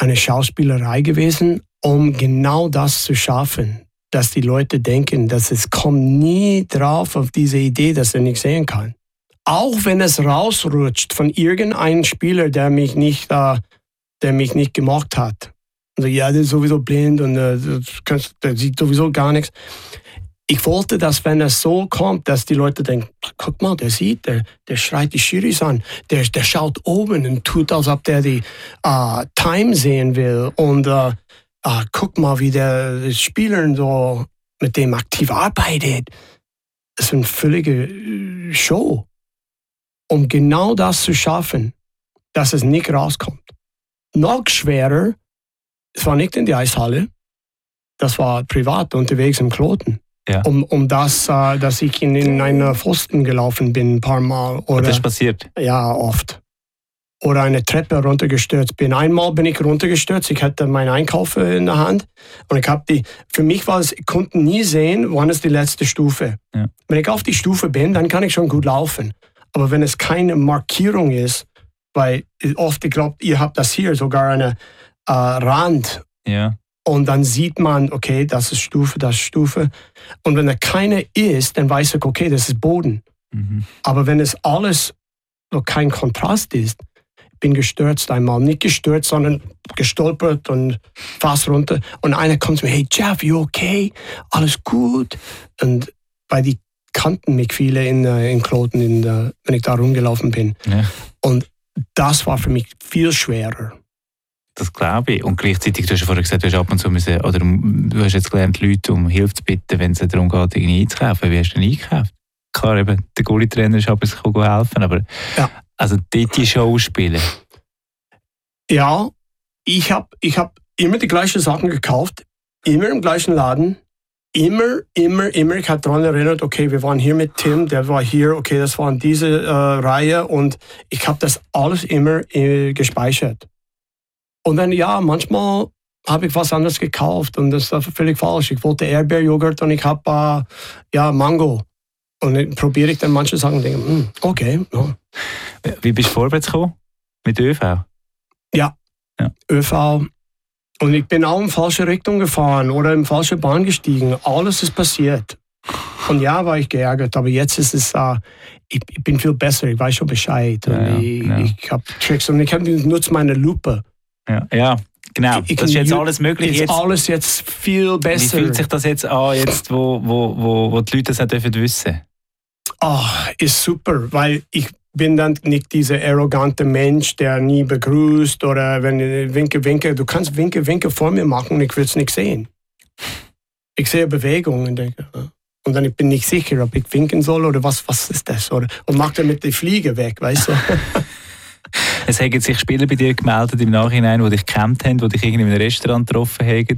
eine Schauspielerei gewesen, um genau das zu schaffen, dass die Leute denken, dass es kommt nie drauf auf diese Idee, dass er nicht sehen kann. Auch wenn es rausrutscht von irgendeinem Spieler, der mich nicht, äh, der mich nicht gemocht hat. Also, ja, der ist sowieso blind und äh, der sieht sowieso gar nichts. Ich wollte, dass wenn es so kommt, dass die Leute denken, guck mal, der sieht, der, der schreit die Schiris an, der, der schaut oben und tut, als ob der die äh, Time sehen will und äh, äh, guck mal, wie der Spieler so mit dem aktiv arbeitet. Das ist eine völlige Show, um genau das zu schaffen, dass es nicht rauskommt. Noch schwerer, es war nicht in die Eishalle, das war privat unterwegs im Kloten. Ja. Um, um das, uh, dass ich in, in einen Pfosten gelaufen bin ein paar Mal. Oder, das ist passiert? Ja, oft. Oder eine Treppe runtergestürzt bin. Einmal bin ich runtergestürzt, ich hatte meinen Einkauf in der Hand und ich habe die, für mich war es, ich konnte nie sehen, wann ist die letzte Stufe. Ja. Wenn ich auf die Stufe bin, dann kann ich schon gut laufen. Aber wenn es keine Markierung ist, weil oft, ich glaube, ihr habt das hier, sogar eine uh, Rand. Ja. Und dann sieht man, okay, das ist Stufe, das ist Stufe. Und wenn da keine ist, dann weiß ich, okay, das ist Boden. Mhm. Aber wenn es alles so kein Kontrast ist, ich bin gestürzt einmal. Nicht gestürzt, sondern gestolpert und fast runter. Und einer kommt zu mir, hey Jeff, you okay? Alles gut? Und weil die kannten mich viele in, in Kloten, in der, wenn ich da rumgelaufen bin. Ja. Und das war für mich viel schwerer. Das glaube ich. Und gleichzeitig, du hast ja vorher gesagt, du hast ab und zu müssen, oder du hast jetzt gelernt, Leute um Hilfe zu bitten, wenn es darum geht, irgendwie einzukaufen. Wie hast du denn eingekauft? Klar, eben, der Goalie-Trainer ist aber, sich helfen, aber ja. Also dort die Show spielen. Ja, ich habe ich hab immer die gleichen Sachen gekauft, immer im gleichen Laden, immer, immer, immer. Ich habe daran erinnert, okay, wir waren hier mit Tim, der war hier, okay, das war in diese äh, Reihe und ich habe das alles immer äh, gespeichert. Und dann, ja, manchmal habe ich was anderes gekauft und das war völlig falsch. Ich wollte Erdbeerjoghurt und ich habe äh, ja, Mango. Und dann probiere ich dann manche Sachen und denke, mm, okay. Ja. Wie bist du vorwärts gekommen? Mit ÖV? Ja, ja, ÖV. Und ich bin auch in falsche Richtung gefahren oder in falsche Bahn gestiegen. Alles ist passiert. Und ja, war ich geärgert, aber jetzt ist es, äh, ich, ich bin viel besser, ich weiß schon Bescheid. Und ja, ich, ja. ich habe Tricks und ich nutze meine Lupe. Ja, ja, genau. Ich, das ist jetzt alles möglich. Ist jetzt, alles jetzt viel besser. Wie fühlt sich das jetzt an, jetzt, wo, wo, wo, wo die Leute das auch dürfen wissen? Oh, ist super, weil ich bin dann nicht dieser arrogante Mensch, der nie begrüßt oder wenn ich winke, winke, du kannst winke, winke vor mir machen und ich will es nicht sehen. Ich sehe Bewegungen und denke, und dann ich bin nicht sicher, ob ich winken soll oder was, was ist das? Oder, und macht er mit der Fliege weg, weißt du? Es haben sich Spieler bei dir gemeldet im Nachhinein, die dich gekannt haben, die dich irgendwie in einem Restaurant getroffen haben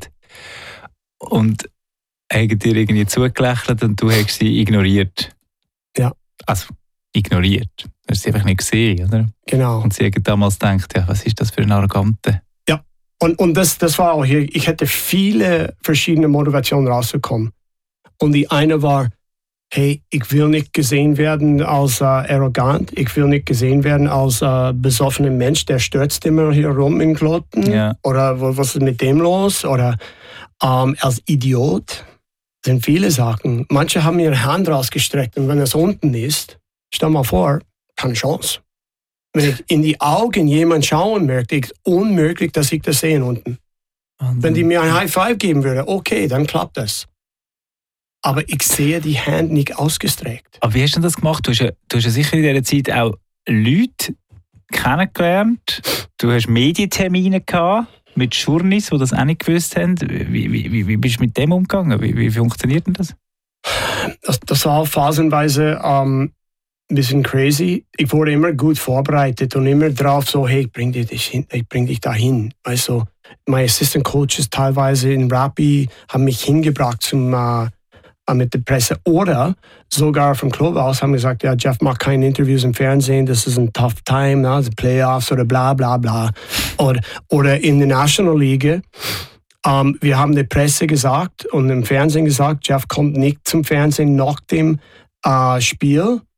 und haben dir irgendwie zugelächelt und du hast sie ignoriert. Ja. Also, ignoriert. Du hast sie einfach nicht gesehen, oder? Genau. Und sie haben damals gedacht, ja, was ist das für ein Arrogante? Ja, und, und das, das war auch hier, ich hätte viele verschiedene Motivationen rausgekommen. Und die eine war, hey, ich will nicht gesehen werden als äh, arrogant, ich will nicht gesehen werden als äh, besoffener Mensch, der stürzt immer hier rum in Kloten. Ja. Oder was ist mit dem los? Oder ähm, als Idiot. Das sind viele Sachen. Manche haben ihre Hand rausgestreckt und wenn es unten ist, stell mal vor, keine Chance. Wenn ich in die Augen jemand schauen möchte, ist es unmöglich, dass ich das sehe unten. Und wenn die mir ein High Five geben würde, okay, dann klappt das. Aber ich sehe die Hand nicht ausgestreckt. Aber wie hast du das gemacht? Du hast ja, du hast ja sicher in dieser Zeit auch Leute kennengelernt. Du hast Medientermine gehabt mit Journeys, die das auch nicht gewusst haben. Wie, wie, wie bist du mit dem umgegangen? Wie, wie funktioniert denn das? Das, das war phasenweise ähm, ein bisschen crazy. Ich wurde immer gut vorbereitet und immer drauf so, hey, ich bring dich, hin, ich bring dich dahin. Also, meine Assistant Coaches teilweise in Rappi haben mich hingebracht zum äh, mit der Presse oder sogar vom Club aus haben gesagt, ja, Jeff macht keine Interviews im Fernsehen, das ist ein tough time, na, die Playoffs oder bla bla bla. Oder, oder in der National League, ähm, wir haben der Presse gesagt und im Fernsehen gesagt, Jeff kommt nicht zum Fernsehen nach dem äh, Spiel,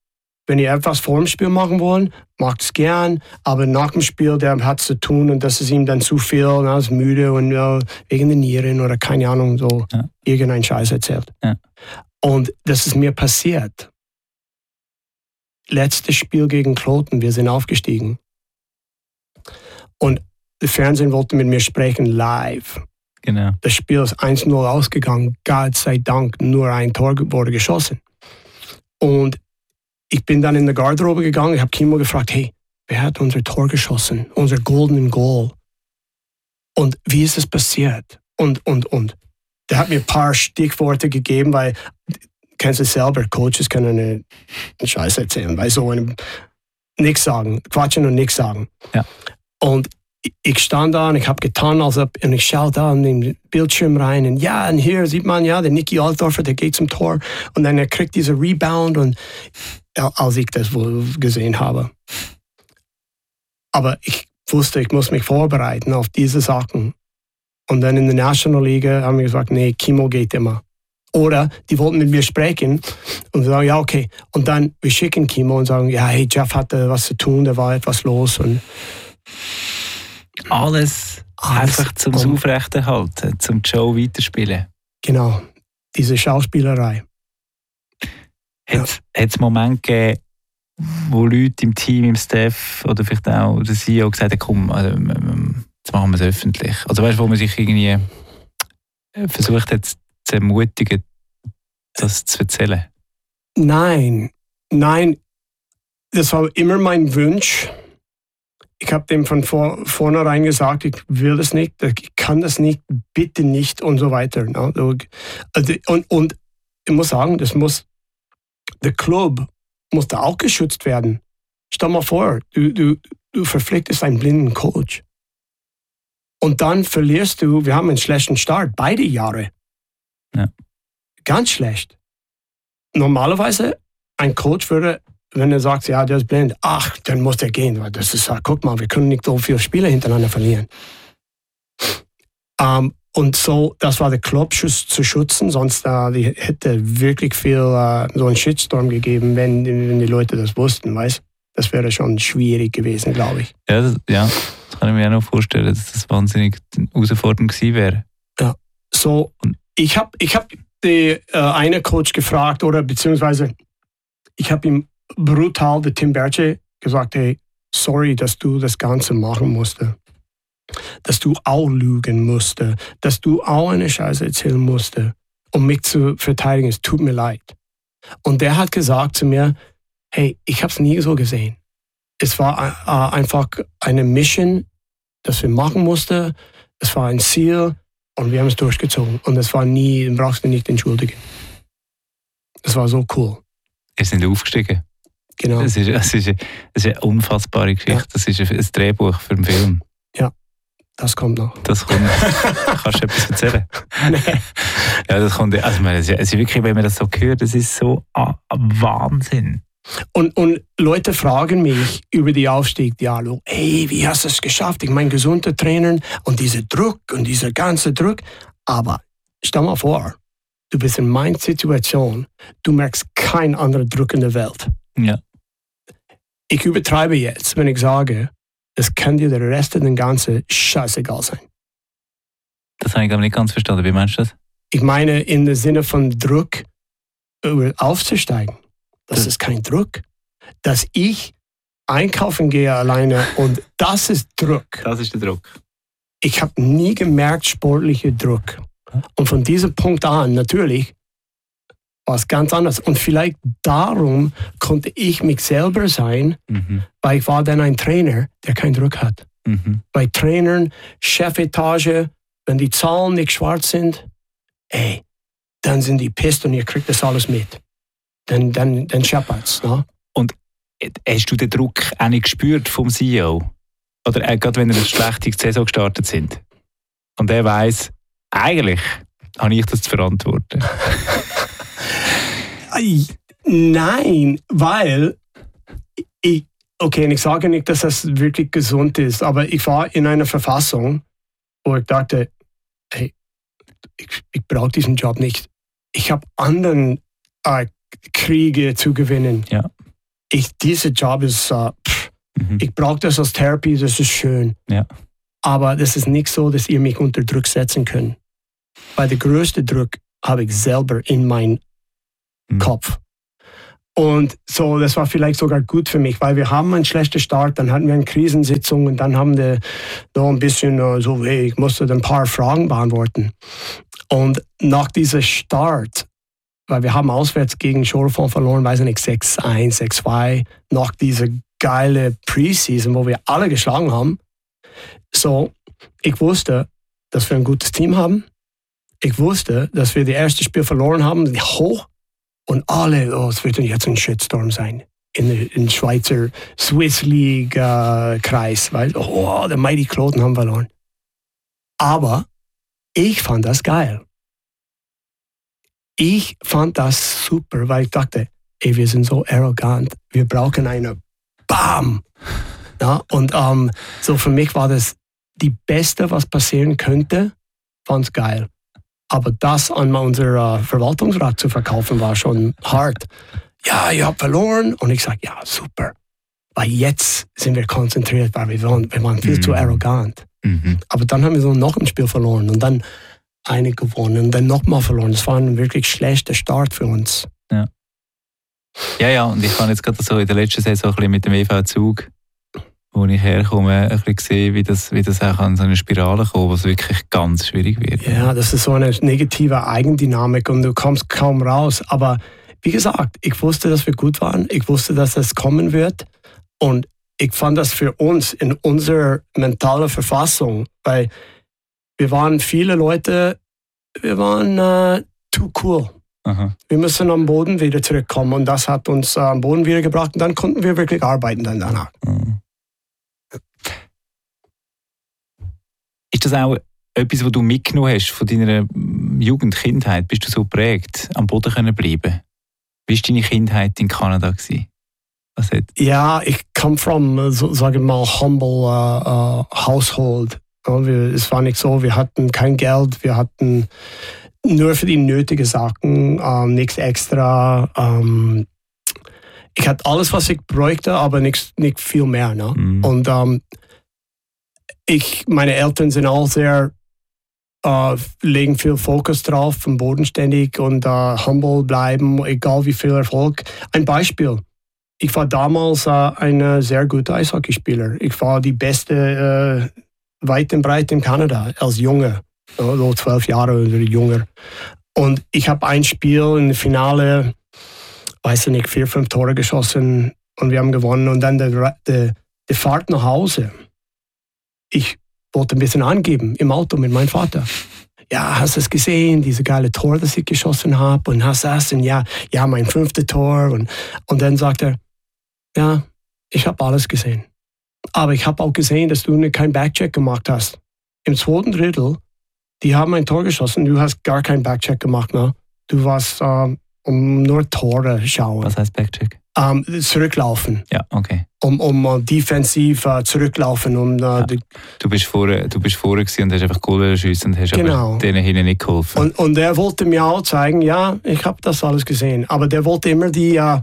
wenn ihr etwas vor dem Spiel machen wollt, macht es gern, aber nach dem Spiel, der hat es zu tun und das ist ihm dann zu viel, und er ist müde und ja, wegen der Nieren oder keine Ahnung, so ja. irgendein Scheiß erzählt. Ja. Und das ist mir passiert. Letztes Spiel gegen Kloten, wir sind aufgestiegen. Und das Fernsehen wollte mit mir sprechen, live. Genau. Das Spiel ist eins null ausgegangen, Gott sei Dank, nur ein Tor wurde geschossen. Und ich bin dann in die Garderobe gegangen, ich habe Kimo gefragt, hey, wer hat unser Tor geschossen? Unser Golden Goal. Und wie ist es passiert? Und, und, und. Der hat mir ein paar Stichworte gegeben, weil, kennst du es selber, Coaches können eine, einen Scheiß erzählen, weil so einem nichts sagen, quatschen und nichts sagen. Ja. Und ich stand da und ich habe getan, als ob, und ich schaue da in den Bildschirm rein und ja, und hier sieht man, ja, der Niki Altdorfer, der geht zum Tor und dann er kriegt diese Rebound und als ich das wohl gesehen habe. Aber ich wusste, ich muss mich vorbereiten auf diese Sachen. Und dann in der National League haben wir gesagt, nee, Kimo geht immer. Oder die wollten mit mir sprechen und sagen, ja, okay. Und dann wir schicken Kimo und sagen, ja, hey, Jeff hatte was zu tun, da war etwas los und Alles, Alles einfach zum um, Aufrechterhalten, zum die Show weiterspielen. Genau, diese Schauspielerei. Hat es ja. Momente gegeben, wo Leute im Team, im Staff oder vielleicht auch der C E O gesagt haben, komm, also, jetzt machen wir es öffentlich. Also weißt du, wo man sich irgendwie versucht hat zu ermutigen, das zu erzählen? Nein, nein, das war immer mein Wunsch. Ich habe dem von vor, vornherein gesagt, ich will das nicht, ich kann das nicht, bitte nicht und so weiter. Und, und ich muss sagen, das muss, der Club muss da auch geschützt werden. Stell mal vor, du, du, du verpflichtest einen blinden Coach. Und dann verlierst du, wir haben einen schlechten Start, beide Jahre. Ja. Ganz schlecht. Normalerweise, ein Coach würde, wenn er sagt, ja, der ist blind, ach, dann muss der gehen. Weil das ist, guck mal, wir können nicht so viele Spiele hintereinander verlieren. Um, und so, das war der Club zu schützen, sonst uh, die hätte wirklich viel uh, so einen Shitstorm gegeben, wenn, wenn die Leute das wussten, weißt? Das wäre schon schwierig gewesen, glaube ich. Ja das, ja, das kann ich mir auch noch vorstellen, dass das wahnsinnig herausfordernd gewesen wäre. Ja, so, ich habe ich hab den uh, einen Coach gefragt, oder beziehungsweise ich habe ihm brutal, der Tim Berche, gesagt, hey, sorry, dass du das Ganze machen musste. Dass du auch lügen musste. Dass du auch eine Scheiße erzählen musste, um mich zu verteidigen. Es tut mir leid. Und der hat gesagt zu mir, hey, ich habe es nie so gesehen. Es war äh, einfach eine Mission, das wir machen mussten. Es war ein Ziel und wir haben es durchgezogen. Und es war nie, brauchst du nicht entschuldigen. Es war so cool. Wir sind aufgestiegen. Genau. Das ist, das, ist, das ist eine unfassbare Geschichte. Ja. Das ist ein Drehbuch für einen Film. Ja, das kommt noch. Das kommt. Kannst du etwas erzählen? Nein. Ja, das kommt. Also, es ist wirklich, wenn man das so hört, das ist so ah, Wahnsinn. Und, und Leute fragen mich über die Aufstieg, Dialog, hey, wie hast du es geschafft? Ich meine, gesunde Trainer und dieser Druck und dieser ganze Druck. Aber stell mal vor, du bist in meiner Situation, du merkst keinen anderen Druck in der Welt. Ja. Ich übertreibe jetzt, wenn ich sage, es kann dir der Rest der ganze scheißegal sein. Das habe ich aber nicht ganz verstanden. Wie meinst du das? Ich meine, in dem Sinne von Druck, aufzusteigen. Das ist kein Druck. Dass ich einkaufen gehe alleine und das ist Druck. Das ist der Druck. Ich habe nie gemerkt, sportlicher Druck. Und von diesem Punkt an, natürlich, war es ganz anders. Und vielleicht darum konnte ich mich selber sein, mhm. weil ich war dann ein Trainer, der keinen Druck hat. Mhm. Bei Trainern, Chefetage, wenn die Zahlen nicht schwarz sind, ey, dann sind die pisst und ihr kriegt das alles mit. Dann, dann, dann scheppert's. Ne? Und hast du den Druck auch nicht gespürt vom C E O? Oder äh, gerade wenn wir eine schlechte Saison gestartet sind? Und er weiss, eigentlich habe ich das zu verantworten. Nein, weil ich, okay, ich sage nicht, dass das wirklich gesund ist, aber ich war in einer Verfassung, wo ich dachte, hey, ich, ich brauche diesen Job nicht. Ich habe anderen äh, Kriege zu gewinnen. Ja. ich, dieser Job ist, uh, pff, mhm. ich brauche das als Therapie, das ist schön. Ja. Aber das ist nicht so, dass ihr mich unter Druck setzen könnt. Weil der größte Druck habe ich selber in meinem mhm. Kopf. Und so, das war vielleicht sogar gut für mich, weil wir haben einen schlechten Start, dann hatten wir eine Krisensitzung und dann haben wir noch ein bisschen uh, so, hey, ich musste ein paar Fragen beantworten. Und nach diesem Start, weil wir haben auswärts gegen Chaux-de-Fonds verloren, weiß ich nicht, sechs eins, sechs zwei, nach dieser geile Preseason, wo wir alle geschlagen haben. So, ich wusste, dass wir ein gutes Team haben. Ich wusste, dass wir das erste Spiel verloren haben, hoch. Und alle, oh, es wird jetzt ein Shitstorm sein. In den Schweizer Swiss League äh, Kreis. Weil, oh, der Mighty Kloten haben verloren. Aber ich fand das geil. Ich fand das super, weil ich dachte, ey, wir sind so arrogant. Wir brauchen eine Bam! Ja, und ähm, so für mich war das die Beste, was passieren könnte. Fand's geil. Aber das an unser uh, Verwaltungsrat zu verkaufen, war schon hart. Ja, ihr habt verloren. Und ich sage, ja, super. Weil jetzt sind wir konzentriert, weil wir waren, wir waren viel mhm. zu arrogant. Mhm. Aber dann haben wir so noch ein Spiel verloren und dann eine gewonnen und dann nochmal verloren. Das war ein wirklich schlechter Start für uns. Ja, ja, ja. Und ich habe jetzt gerade so in der letzten Saison ein bisschen mit dem E V Zug, wo ich herkomme, ein bisschen gesehen, wie das, wie das auch an so eine Spirale kommt, was wirklich ganz schwierig wird. Ja, das ist so eine negative Eigendynamik und du kommst kaum raus. Aber wie gesagt, ich wusste, dass wir gut waren. Ich wusste, dass das kommen wird. Und ich fand das für uns in unserer mentalen Verfassung, weil wir waren viele Leute, wir waren uh, too cool. Aha. Wir müssen am Boden wieder zurückkommen und das hat uns uh, am Boden wieder gebracht und dann konnten wir wirklich arbeiten dann danach. Mhm. Ist das auch etwas, was du mitgenommen hast von deiner Jugend, Kindheit? Bist du so geprägt, am Boden können bleiben? Wie war deine Kindheit in Kanada gewesen? Was hat... Ja, ich komme from, so, sage mal, humble uh, uh, household. Ja, wir, es war nicht so, wir hatten kein Geld, wir hatten nur für die nötigen Sachen, um, nichts extra. Um, ich hatte alles, was ich bräuchte, aber nicht, nicht viel mehr. Ne? Mhm. Und um, ich, meine Eltern sind auch sehr, uh, legen viel Fokus drauf, bodenständig und uh, humble bleiben, egal wie viel Erfolg. Ein Beispiel. Ich war damals uh, ein sehr guter Eishockeyspieler. Ich war die beste uh, weit und breit in Kanada als Junge, so zwölf Jahre oder jünger. Und ich habe ein Spiel im Finale, weiß ich nicht, vier, fünf Tore geschossen und wir haben gewonnen. Und dann die Fahrt nach Hause. Ich wollte ein bisschen angeben im Auto mit meinem Vater. Ja, hast du es gesehen, diese geile Tor, das ich geschossen habe? Und hast du das? Und ja, ja, mein fünftes Tor. Und, und dann sagt er, ja, ich habe alles gesehen. Aber ich habe auch gesehen, dass du keinen Backcheck gemacht hast. Im zweiten Drittel, die haben ein Tor geschossen, du hast gar keinen Backcheck gemacht. Ne? Du warst ähm, um nur Tore schauen. Was heißt Backcheck? Ähm, zurücklaufen. Ja, okay. Um, um uh, defensiv uh, zurücklaufen. Um, uh, ja. Du bist vorher, du bist vorher gewesen und hast einfach Goal geschossen und hast genau. aber denen hinten nicht geholfen. Und, und der wollte mir auch zeigen, ja, ich habe das alles gesehen. Aber der wollte immer die... Uh,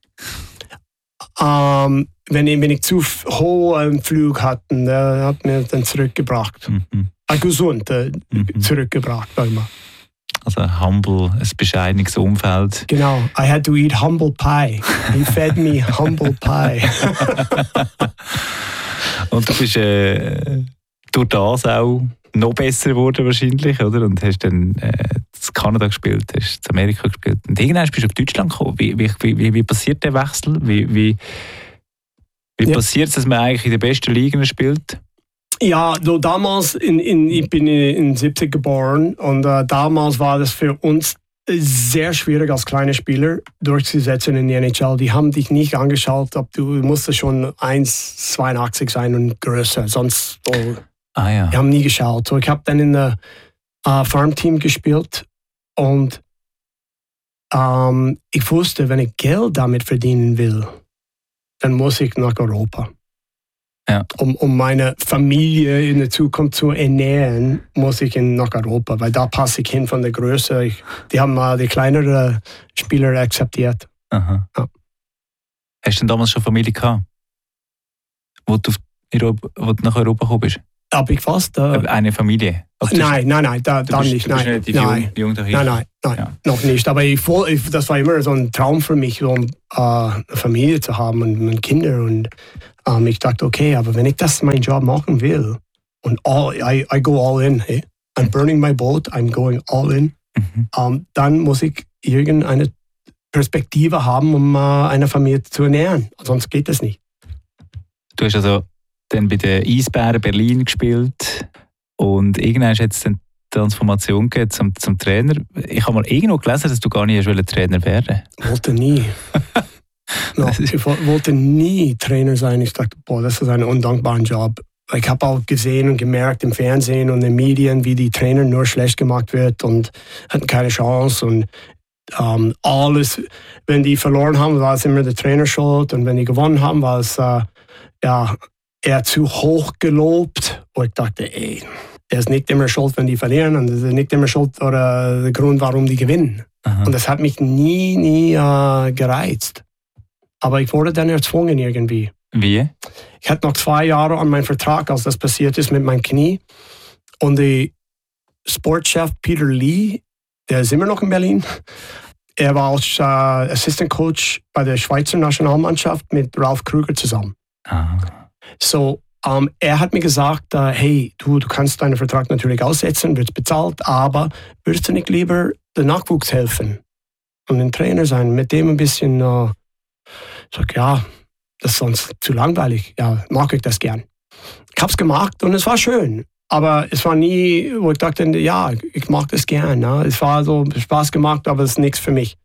um, Wenn ich, wenn ich zu hoch einen Flug hatte, der hat mir dann zurückgebracht. Mhm. Äh, gesund äh, mhm. zurückgebracht. Also humble, ein bescheidenes Umfeld. Genau. I had to eat humble pie. He fed me humble pie. Und du bist äh, durch das auch noch besser geworden wahrscheinlich, oder? Und hast dann äh, in Kanada gespielt, hast in Amerika gespielt. Und irgendwann bist du auf Deutschland gekommen. Wie, wie, wie, wie passiert der Wechsel? Wie... wie Wie ja. passiert es, dass man eigentlich in der besten Liga spielt? Ja, so damals, in, in, ich bin in siebzig geboren und uh, damals war das für uns sehr schwierig als kleiner Spieler durchzusetzen in die N H L. Die haben dich nicht angeschaut, ob du musstest schon eins Komma zweiundachtzig sein und größer, sonst oh, ah, ja. die haben nie geschaut. So, ich habe dann in der uh, Farmteam gespielt und um, ich wusste, wenn ich Geld damit verdienen will, dann muss ich nach Europa. Ja. Um, um meine Familie in der Zukunft zu ernähren, muss ich in, nach Europa, weil da passe ich hin von der Größe. Ich, die haben mal die kleineren Spieler akzeptiert. Aha. Ja. Hast du denn damals schon Familie gehabt? Wo du, Europa, wo du nach Europa gekommen bist? Hab ich fast. Äh, Eine Familie? Also nein, nein, nein, da, dann bist, nicht. Du bist nein, relativ nein, jung, jung dahin. nein, nein, nein, ja. noch nicht. Aber ich, ich, das war immer so ein Traum für mich, so äh, eine Familie zu haben und, und Kinder. Und ähm, ich dachte, okay, aber wenn ich das meinen Job machen will, und all, I, I go all in, hey? I'm burning my boat, I'm going all in, mhm. ähm, dann muss ich irgendeine Perspektive haben, um äh, eine Familie zu ernähren. Sonst geht das nicht. Du hast also dann bei den Eisbären Berlin gespielt und irgendwann hast du jetzt eine Transformation gegeben zum, zum Trainer. Ich habe mal irgendwo gelesen, dass du gar nicht Trainer werden wolltest. Wollte nie. no, ich wollte nie Trainer sein. Ich dachte, boah, das ist ein undankbarer Job. Ich habe auch gesehen und gemerkt im Fernsehen und in den Medien, wie die Trainer nur schlecht gemacht wird und hatten keine Chance. Und ähm, alles, wenn die verloren haben, war es immer der Trainer schuld. Und wenn die gewonnen haben, war es äh, ja, eher zu hoch gelobt. Und ich dachte, ey, er ist nicht immer schuld, wenn die verlieren. Und das ist nicht immer schuld oder der Grund, warum die gewinnen. Aha. Und das hat mich nie, nie äh, gereizt. Aber ich wurde dann erzwungen irgendwie. Wie? Ich hatte noch zwei Jahre an meinem Vertrag, als das passiert ist mit meinem Knie. Und der Sportchef Peter Lee, der ist immer noch in Berlin. Er war als äh, Assistant Coach bei der Schweizer Nationalmannschaft mit Ralf Krüger zusammen. Ah. So, um, er hat mir gesagt, uh, hey, du, du kannst deinen Vertrag natürlich aussetzen, wirst bezahlt, aber würdest du nicht lieber den Nachwuchs helfen und ein Trainer sein, mit dem ein bisschen, uh, ich sag, ja, das ist sonst zu langweilig, ja, mag ich das gern. Ich hab's gemacht und es war schön, aber es war nie, wo ich dachte, ja, ich mag das gern, ne? Es war so Spaß gemacht, aber es ist nichts für mich.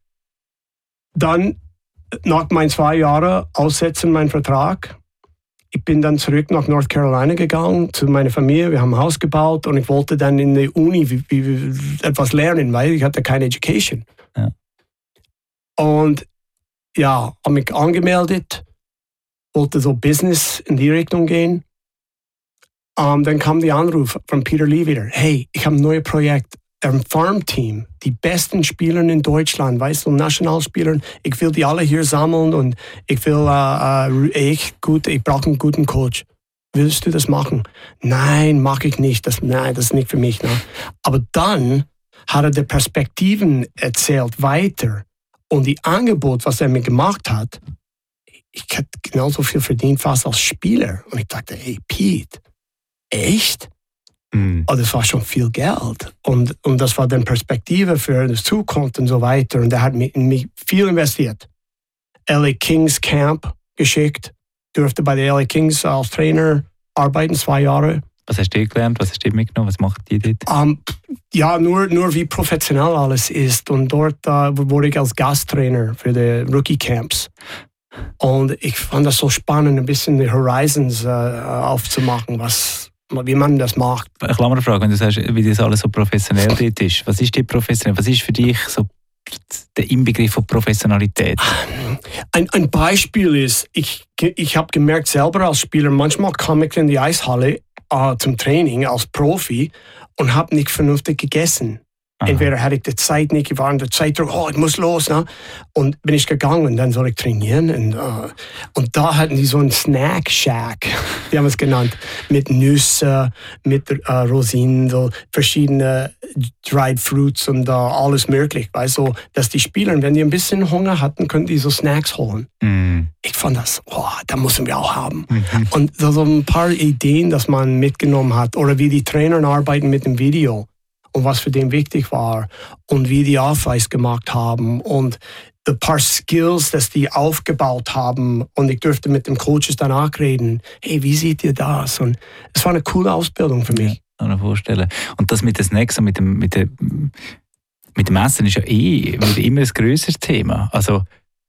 Dann, nach meinen zwei Jahren Aussetzen, mein Vertrag, ich bin dann zurück nach North Carolina gegangen, zu meiner Familie. Wir haben ein Haus gebaut und ich wollte dann in der Uni wie, wie, etwas lernen, weil ich hatte keine Education. Ja. Und ja, habe mich angemeldet, wollte so Business in die Richtung gehen. Um, dann kam der Anruf von Peter Lee wieder. Hey, ich habe ein neues Projekt. Ein Farmteam, die besten Spieler in Deutschland, weißt du, Nationalspieler, ich will die alle hier sammeln und ich will, uh, uh, ich, gut, ich brauche einen guten Coach. Willst du das machen? Nein, mag ich nicht. Das, nein, das ist nicht für mich. Ne? Aber dann hat er die Perspektiven erzählt weiter und die Angebot, was er mir gemacht hat, ich hätte genauso viel verdient fast als Spieler. Und ich dachte, hey, Pete, echt? Mm. Oh, das war schon viel Geld. Und, und das war dann Perspektive für die Zukunft und so weiter. Und er hat mich, in mich viel investiert. L A Kings Camp geschickt. Durfte bei der L A Kings als Trainer arbeiten, zwei Jahre. Was hast du gelernt? Was hast du mitgenommen? Was macht die dort? Um, ja, nur, nur wie professionell alles ist. Und dort uh, wurde ich als Gasttrainer für die Rookie Camps. Und ich fand das so spannend, ein bisschen die Horizons uh, aufzumachen, was wie man das macht. Eine Klammerfrage, wenn du sagst, wie das alles so professionell dort ist. Was ist die professionell? Was ist für dich so der Inbegriff von Professionalität? Ein, ein Beispiel ist, ich, ich habe gemerkt selber als Spieler, manchmal kam ich in die Eishalle äh, zum Training als Profi und habe nicht vernünftig gegessen. Aha. Entweder hatte ich die Zeit nicht, ich war in der Zeitdruck, oh, ich muss los. Ne? Und bin ich gegangen, dann soll ich trainieren. Und, uh, und da hatten die so einen Snack-Shack, die haben es genannt, mit Nüsse, mit uh, Rosinen, so verschiedene Dried Fruits und uh, alles möglich. Weißt du, dass die Spieler, wenn die ein bisschen Hunger hatten, können die so Snacks holen. Mm. Ich fand das, oh, da müssen wir auch haben. Mhm. Und so, so ein paar Ideen, dass man mitgenommen hat. Oder wie die Trainer arbeiten mit dem Video. Und was für den wichtig war und wie die Aufweis gemacht haben und ein paar Skills, dass die aufgebaut haben und ich durfte mit dem Coaches danach reden. Hey, wie seht ihr das? Und es war eine coole Ausbildung für mich. Ja, kann ich mir vorstellen. Und das mit den Snacks und mit dem, mit dem, mit dem Essen ist ja eh immer ein grösseres Thema. Also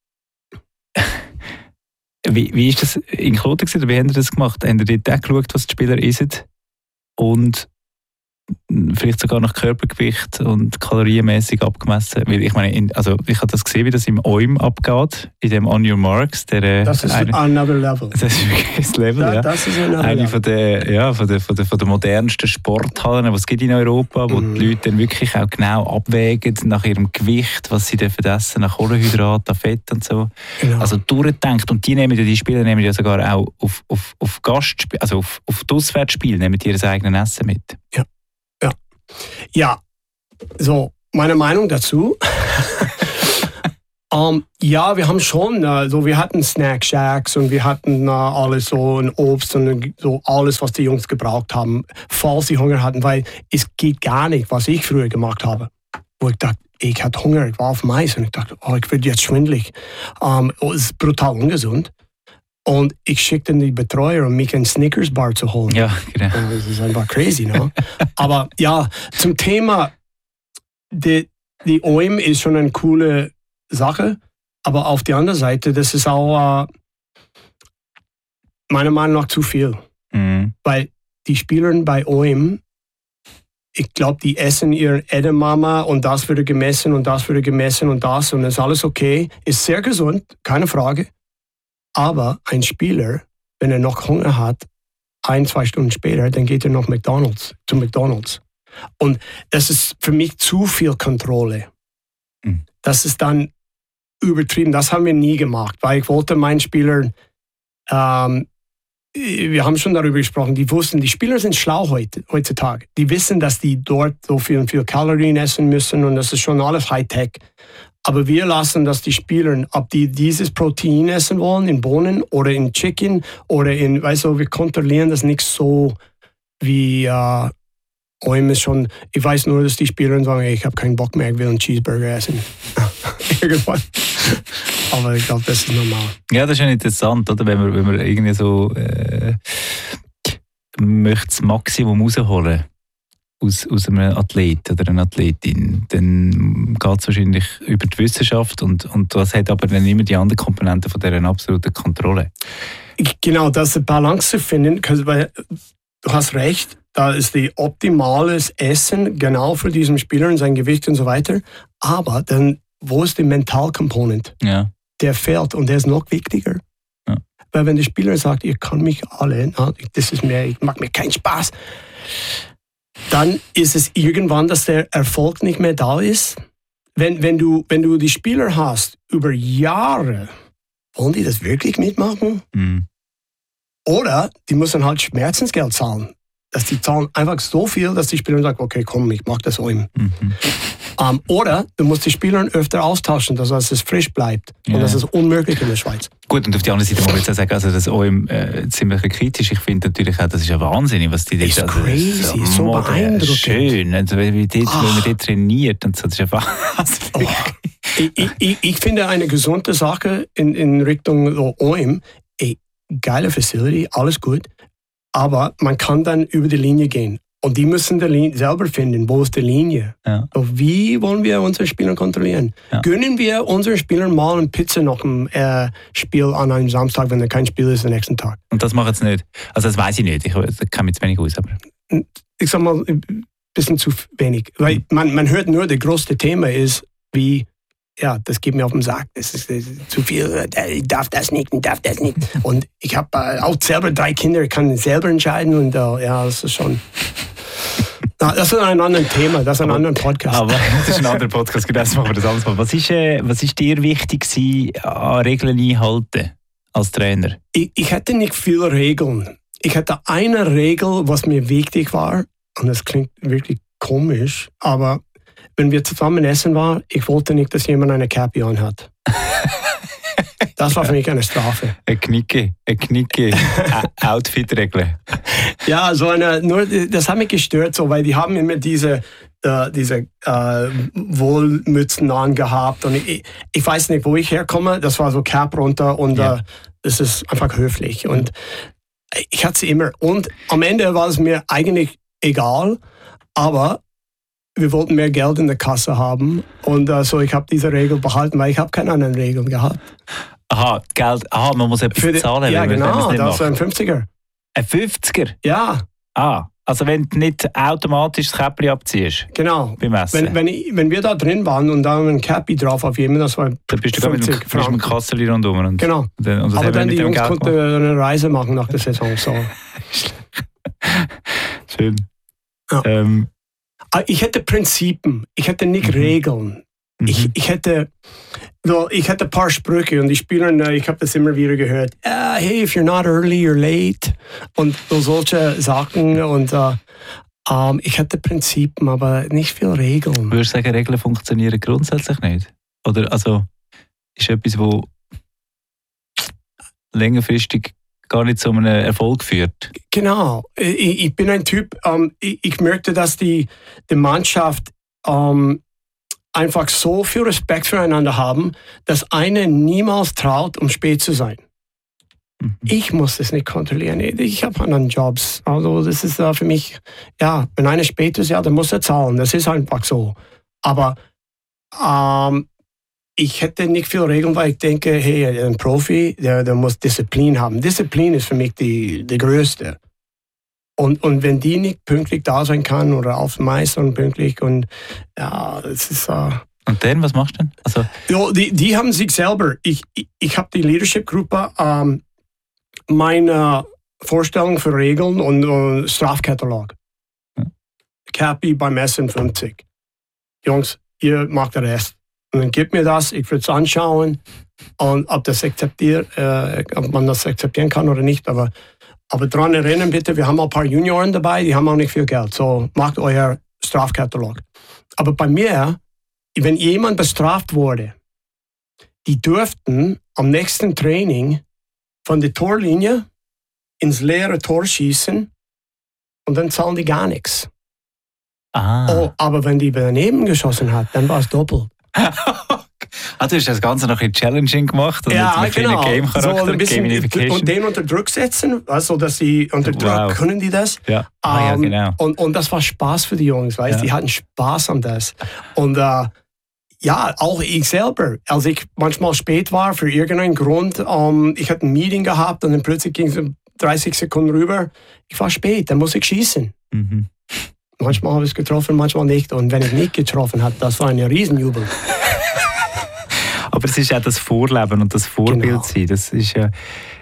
wie, wie ist das in Kloten gewesen? Wie haben ihr das gemacht? Haben ihr dort auch geschaut, was die Spieler essen? Und vielleicht sogar nach Körpergewicht und kalorienmäßig abgemessen? Weil ich meine, in, also ich habe das gesehen, wie das im O I M abgeht, in dem On Your Marks. Der, das ist eine, another level. Das ist wirklich das Level, da, ja. Das ist another eine level. Von der, ja, von der, von der, von der modernsten Sporthallen, die es gibt in Europa, wo mm. die Leute dann wirklich auch genau abwägen nach ihrem Gewicht, was sie dürfen essen, nach Kohlenhydraten, Fett und so. Genau. Also durchdenkt. Und die nehmen ja, die Spieler nehmen ja sogar auch auf, auf, auf Gastspiele, also auf, auf die Auswärtsspiele, nehmen die ihr eigenes Essen mit. Ja. Ja. Ja. So, meine Meinung dazu. um, ja, wir haben schon, uh, so wir hatten Snack Shacks und wir hatten uh, alles so ein Obst und so alles, was die Jungs gebraucht haben, falls sie Hunger hatten, weil es geht gar nicht, was ich früher gemacht habe. Wo ich dachte, ich hatte Hunger, ich war auf dem Eis und ich dachte, oh, ich werde jetzt schwindelig. Um, oh, es ist brutal ungesund. Und ich schickte die Betreuer, um mich ein Snickers-Bar zu holen. Ja, genau. Das ist einfach crazy, ne? Aber ja, zum Thema, die, die O I M ist schon eine coole Sache, aber auf der anderen Seite, das ist auch äh, meiner Meinung nach zu viel. Mhm. Weil die Spieler bei O I M, ich glaube, die essen ihr Edamame und das wird gemessen und das wird gemessen und das und das ist alles okay. Ist sehr gesund, keine Frage. Aber ein Spieler, wenn er noch Hunger hat, ein, zwei Stunden später, dann geht er noch McDonald's, zu McDonald's. Und das ist für mich zu viel Kontrolle. Mhm. Das ist dann übertrieben. Das haben wir nie gemacht, weil ich wollte meinen Spielern, ähm, wir haben schon darüber gesprochen, die wussten, die Spieler sind schlau heute, heutzutage. Die wissen, dass die dort so viel und viel Kalorien essen müssen und das ist schon alles Hightech. Aber wir lassen, dass die Spieler, ob die dieses Protein essen wollen, in Bohnen oder in Chicken oder in, weißt du, wir kontrollieren das nicht so wie äh, O I M ist schon, ich weiß nur, dass die Spieler sagen, ich habe keinen Bock mehr, ich will einen Cheeseburger essen. Irgendwann. Aber ich glaube, das ist normal. Ja, das ist ja interessant, oder? Wenn man, wenn man irgendwie so äh, möchte das Maximum rausholen aus, aus einem Athlet oder einer Athletin, dann geht es wahrscheinlich über die Wissenschaft und, und das hat aber dann immer die anderen Komponenten von dieser absoluten Kontrolle. Genau, das ist eine Balance zu finden, weil du hast recht, da ist die optimales Essen genau für diesen Spieler und sein Gewicht und so weiter, aber dann, wo ist die Mental-Component? Ja. Der fehlt und der ist noch wichtiger. Ja. Weil wenn der Spieler sagt, ihr könnt mich alle, na, das ist mir, ich macht mir keinen Spaß, dann ist es irgendwann, dass der Erfolg nicht mehr da ist. Wenn, wenn, du, wenn du die Spieler hast über Jahre, wollen die das wirklich mitmachen? Mhm. Oder die müssen halt Schmerzensgeld zahlen. Dass die zahlen einfach so viel, dass die Spieler sagen, okay, komm, ich mach das O I M. Mhm. Um, oder du musst die Spieler öfter austauschen, dass es frisch bleibt. Und ja. Das ist unmöglich in der Schweiz. Gut, und auf der anderen Seite muss ich jetzt auch sagen, also das O I M äh, ziemlich kritisch. Ich finde natürlich auch, das ist ja Wahnsinnig, was die dort... Ist also, crazy, das ist so modern, beeindruckend. Schön, also, wie, dort, wenn man dort trainiert und so, das ist ja wahnsinnig. Oh. ich, ich, ich finde eine gesunde Sache in, in Richtung so O I M, ey, geile Facility, alles gut, aber man kann dann über die Linie gehen. Und die müssen die Linie selber finden, wo ist die Linie. Ja. Wie wollen wir unsere Spieler kontrollieren? Ja. Gönnen wir unseren Spielern mal eine Pizza nach dem äh, Spiel an einem Samstag, wenn da kein Spiel ist, am nächsten Tag? Und das machen sie nicht? Also das weiß ich nicht, ich kenne mich zu wenig aus. Aber. Ich sag mal, ein bisschen zu wenig. Weil man, man hört nur, das größte Thema ist, wie, ja, das geht mir auf den Sack, das ist, das ist zu viel, ich darf das nicht, ich darf das nicht. Und ich habe äh, auch selber drei Kinder, ich kann selber entscheiden und äh, ja, das ist schon... Na, das ist ein anderes Thema, das ist ein anderer Podcast. Aber das ist ein anderer Podcast, genau, das machen wir das alles mal. Was ist, äh, was ist dir wichtig gewesen, an Regeln einhalten als Trainer? Ich, ich hatte nicht viele Regeln. Ich hatte eine Regel, was mir wichtig war, und das klingt wirklich komisch, aber wenn wir zusammen essen waren, ich wollte nicht, dass jemand eine Cappy anhat. Das war für mich eine Strafe. Eine Knicke, eine Knicke, Outfit-Regel. Ja, so eine, nur, das hat mich gestört, so, weil die haben immer diese, äh, diese äh, Wollmützen angehabt und ich, ich weiß nicht, wo ich herkomme, das war so Cap runter und ja. äh, das ist einfach höflich und ich hatte sie immer und am Ende war es mir eigentlich egal, aber wir wollten mehr Geld in der Kasse haben und äh, so ich habe diese Regel behalten, weil ich habe keine anderen Regeln gehabt. Aha, Geld, aha, man muss etwas die, zahlen, ja, wenn genau, man es nicht das war ein fünfziger. Ein fünfziger? Ja. Ah, Also wenn du nicht automatisch das Käppli abziehst. Genau. Beim Essen. Wenn, wenn, ich, wenn wir da drin waren und da ein Käppi drauf auf jemanden, das war dann bist du mit dem Kasseli rundum. Und genau. Und dann, und aber dann die Jungs konnten eine Reise machen nach der Saison. So. Schön. Ja. Ähm. Ich hätte Prinzipien, ich hätte nicht Mhm. Regeln. Mhm. Ich, ich, hätte, so, ich hätte ein paar Sprüche und die Spieler, ich habe das immer wieder gehört. Uh, hey, if you're not early, you're late. Und so solche Sachen. Und uh, um, ich hätte Prinzipien, aber nicht viel Regeln. Würdest du sagen, Regeln funktionieren grundsätzlich nicht? Oder also ist etwas, wo längerfristig gar nicht zu einem Erfolg führt? Genau. Ich, ich bin ein Typ, um, ich, ich möchte, dass die, die Mannschaft um, einfach so viel Respekt füreinander haben, dass einer niemals traut, um spät zu sein. Mhm. Ich muss das nicht kontrollieren. Ich habe anderen Jobs. Also das ist uh, für mich, ja, wenn einer spät ist, ja, dann muss er zahlen. Das ist einfach so. Aber um, ich hätte nicht viel Regeln, weil ich denke, hey, ein Profi, der, der muss Disziplin haben. Disziplin ist für mich die, die größte. Und, und wenn die nicht pünktlich da sein kann oder auf dem Eis und pünktlich und ja, das ist... Uh, und dann, was machst du denn? Also ja, die, die haben sich selber, ich, ich, ich habe die Leadership-Gruppe, um, meine Vorstellung für Regeln und uh, Strafkatalog. Ja. Käppi beim Essen fünfzig. Jungs, ihr macht den Rest. Und dann gebt mir das, ich würde es anschauen und ob, das akzeptiert, äh, ob man das akzeptieren kann oder nicht. Aber, aber daran erinnern bitte, wir haben auch ein paar Junioren dabei, die haben auch nicht viel Geld. So macht euer Strafkatalog. Aber bei mir, wenn jemand bestraft wurde, die dürften am nächsten Training von der Torlinie ins leere Tor schießen und dann zahlen die gar nichts. Ah. Oh, aber wenn die daneben geschossen hat, dann war es doppelt. Ah, du hast das Ganze noch ein challenging gemacht und ja, jetzt genau. Game-Charakter, so ein bisschen Gamification. Und den unter Druck setzen, also dass sie unter Druck Wow. können die das. Ja, ah, um, ja genau. Und, und das war Spaß für die Jungs, weißt Ja. die hatten Spaß an das. Und uh, ja, auch ich selber, als ich manchmal spät war für irgendeinen Grund, um, ich hatte ein Meeting gehabt und dann plötzlich ging es um dreißig Sekunden rüber, ich war spät, dann muss ich schießen. Mhm. Manchmal habe ich es getroffen, manchmal nicht. Und wenn ich nicht getroffen habe, das war ein Riesenjubel. Aber es ist auch das Vorleben und das Vorbild Genau. sein. Das ist ja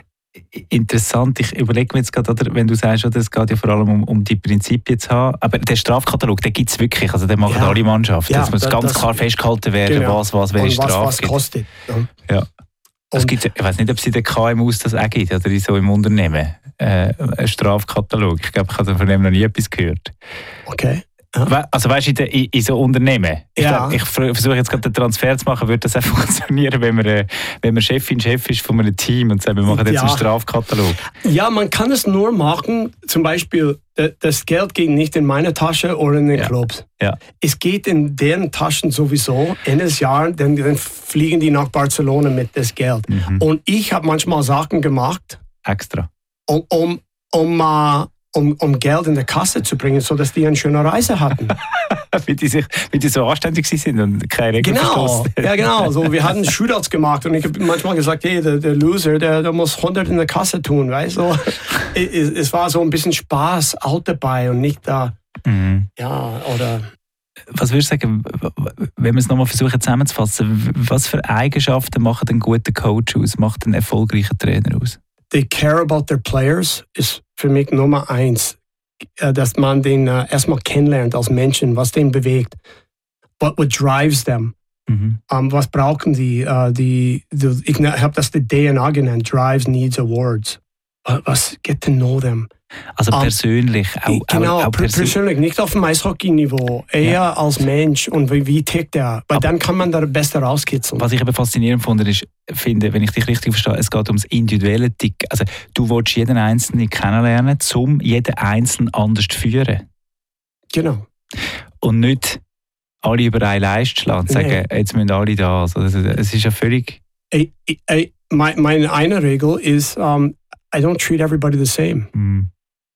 interessant. Ich überlege mir jetzt gerade, oder, wenn du sagst, oder, es geht ja vor allem um, um die Prinzipien zu haben. Aber der Strafkatalog, den gibt es wirklich. Also den machen Ja. alle Mannschaften. Ja, das muss das- ganz das- klar festgehalten werden, Genau. was, was, welche Und was, Strafe was gibt. kostet. Ja. Ja. Es Und- gibt, ich weiß nicht, ob es in den K M Us das auch gibt, oder in so im Unternehmen. Äh, ein Strafkatalog. Ich glaube, ich habe von dem noch nie etwas gehört. Okay. We- Also weißt du, in, der- in, in so Unternehmen, ich, Ja. glaub, ich fr- versuche jetzt gerade den Transfer zu machen, würde das auch funktionieren, wenn man, äh, wenn man Chefin, Chef ist von einem Team und sagt, wir machen jetzt Ja. einen Strafkatalog. Ja, man kann es nur machen, zum Beispiel, d- das Geld geht nicht in meine Tasche oder in den Ja. Clubs. Ja. Es geht in deren Taschen sowieso. Ende des Jahres, dann, dann fliegen die nach Barcelona mit das Geld. Mhm. Und ich habe manchmal Sachen gemacht, Extra. um, um, um, uh, um, um Geld in die Kasse zu bringen, sodass die eine schöne Reise hatten. Weil die, sich, weil die so anständig sind und keine Regeln Genau, verstoßen. ja genau. So, wir hatten Shootouts gemacht und ich habe manchmal gesagt, hey, der, der Loser, der, der muss hundert in der Kasse tun, weißt du? es, es war so ein bisschen Spaß auch dabei und nicht da, Mhm. ja, oder... Was würdest du sagen, wenn wir es nochmal versuchen zusammenzufassen, was für Eigenschaften machen einen guten Coach aus, macht einen erfolgreichen Trainer aus? They care about their players ist für mich Nummer eins. Äh, Dass man den äh, erstmal kennenlernt als Menschen, was den bewegt. What, what drives them? Mhm. Um, was brauchen die? Uh, die, die ich habe das die D N A genannt, Drives, Needs, Awards. Uh, was, get to know them. Also Um, persönlich, auch, genau, auch, auch per- persönlich. persönlich, nicht auf dem Eishockey-Niveau, eher Ja. als Mensch und wie, wie tickt er. Weil dann kann man da besser rauskitzeln. Was ich eben faszinierend fand, ist, finde, wenn ich dich richtig verstehe, es geht ums individuelle Tick. Also du willst jeden Einzelnen kennenlernen, um jeden Einzelnen anders zu führen. Genau. Und nicht alle über eine Leiste schlagen und sagen, Nee. jetzt müssen alle da. Also, es ist ja völlig... Ey, ey, mein, meine eine Regel ist, um, I don't treat everybody the same. Mm,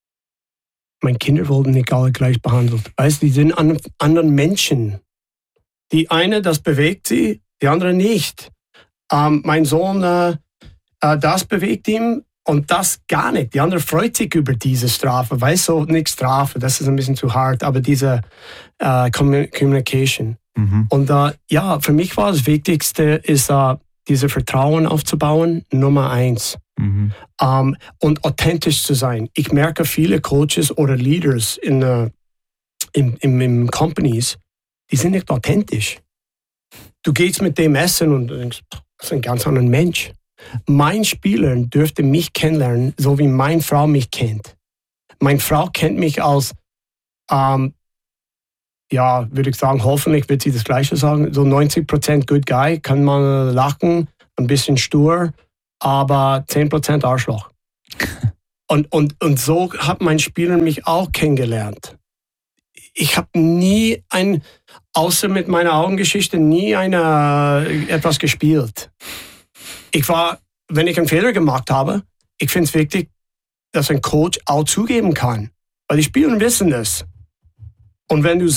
Meine Kinder wurden nicht alle gleich behandelt. Weißt, die sind an, anderen Menschen. Die eine, das bewegt sie, die andere nicht. Ähm, mein Sohn, äh, äh, das bewegt ihn, Und das gar nicht. Die andere freut sich über diese Strafe. Weißt du, nicht Strafe, das ist ein bisschen zu hart, aber diese äh, Communication. Mhm. Und äh, ja, für mich war das Wichtigste, ist äh, diese Vertrauen aufzubauen, Nummer eins. Mhm. Um, und authentisch zu sein. Ich merke viele Coaches oder Leaders in, uh, in, in, in Companies, die sind nicht authentisch. Du gehst mit dem essen und denkst, das ist ein ganz anderer Mensch. Mein Spieler dürfte mich kennenlernen, so wie meine Frau mich kennt. Meine Frau kennt mich als, um, ja, würde ich sagen, hoffentlich wird sie das Gleiche sagen, so neunzig Prozent Good Guy, kann man lachen, ein bisschen stur, aber zehn Prozent Arschloch. und, und, und so hat mein Spieler mich auch kennengelernt. Ich habe nie ein, außer mit meiner Augengeschichte, nie eine, etwas gespielt. Ich war, wenn ich einen Fehler gemacht habe, ich finde es wichtig, dass ein Coach auch zugeben kann. Weil die Spieler wissen es. Und wenn du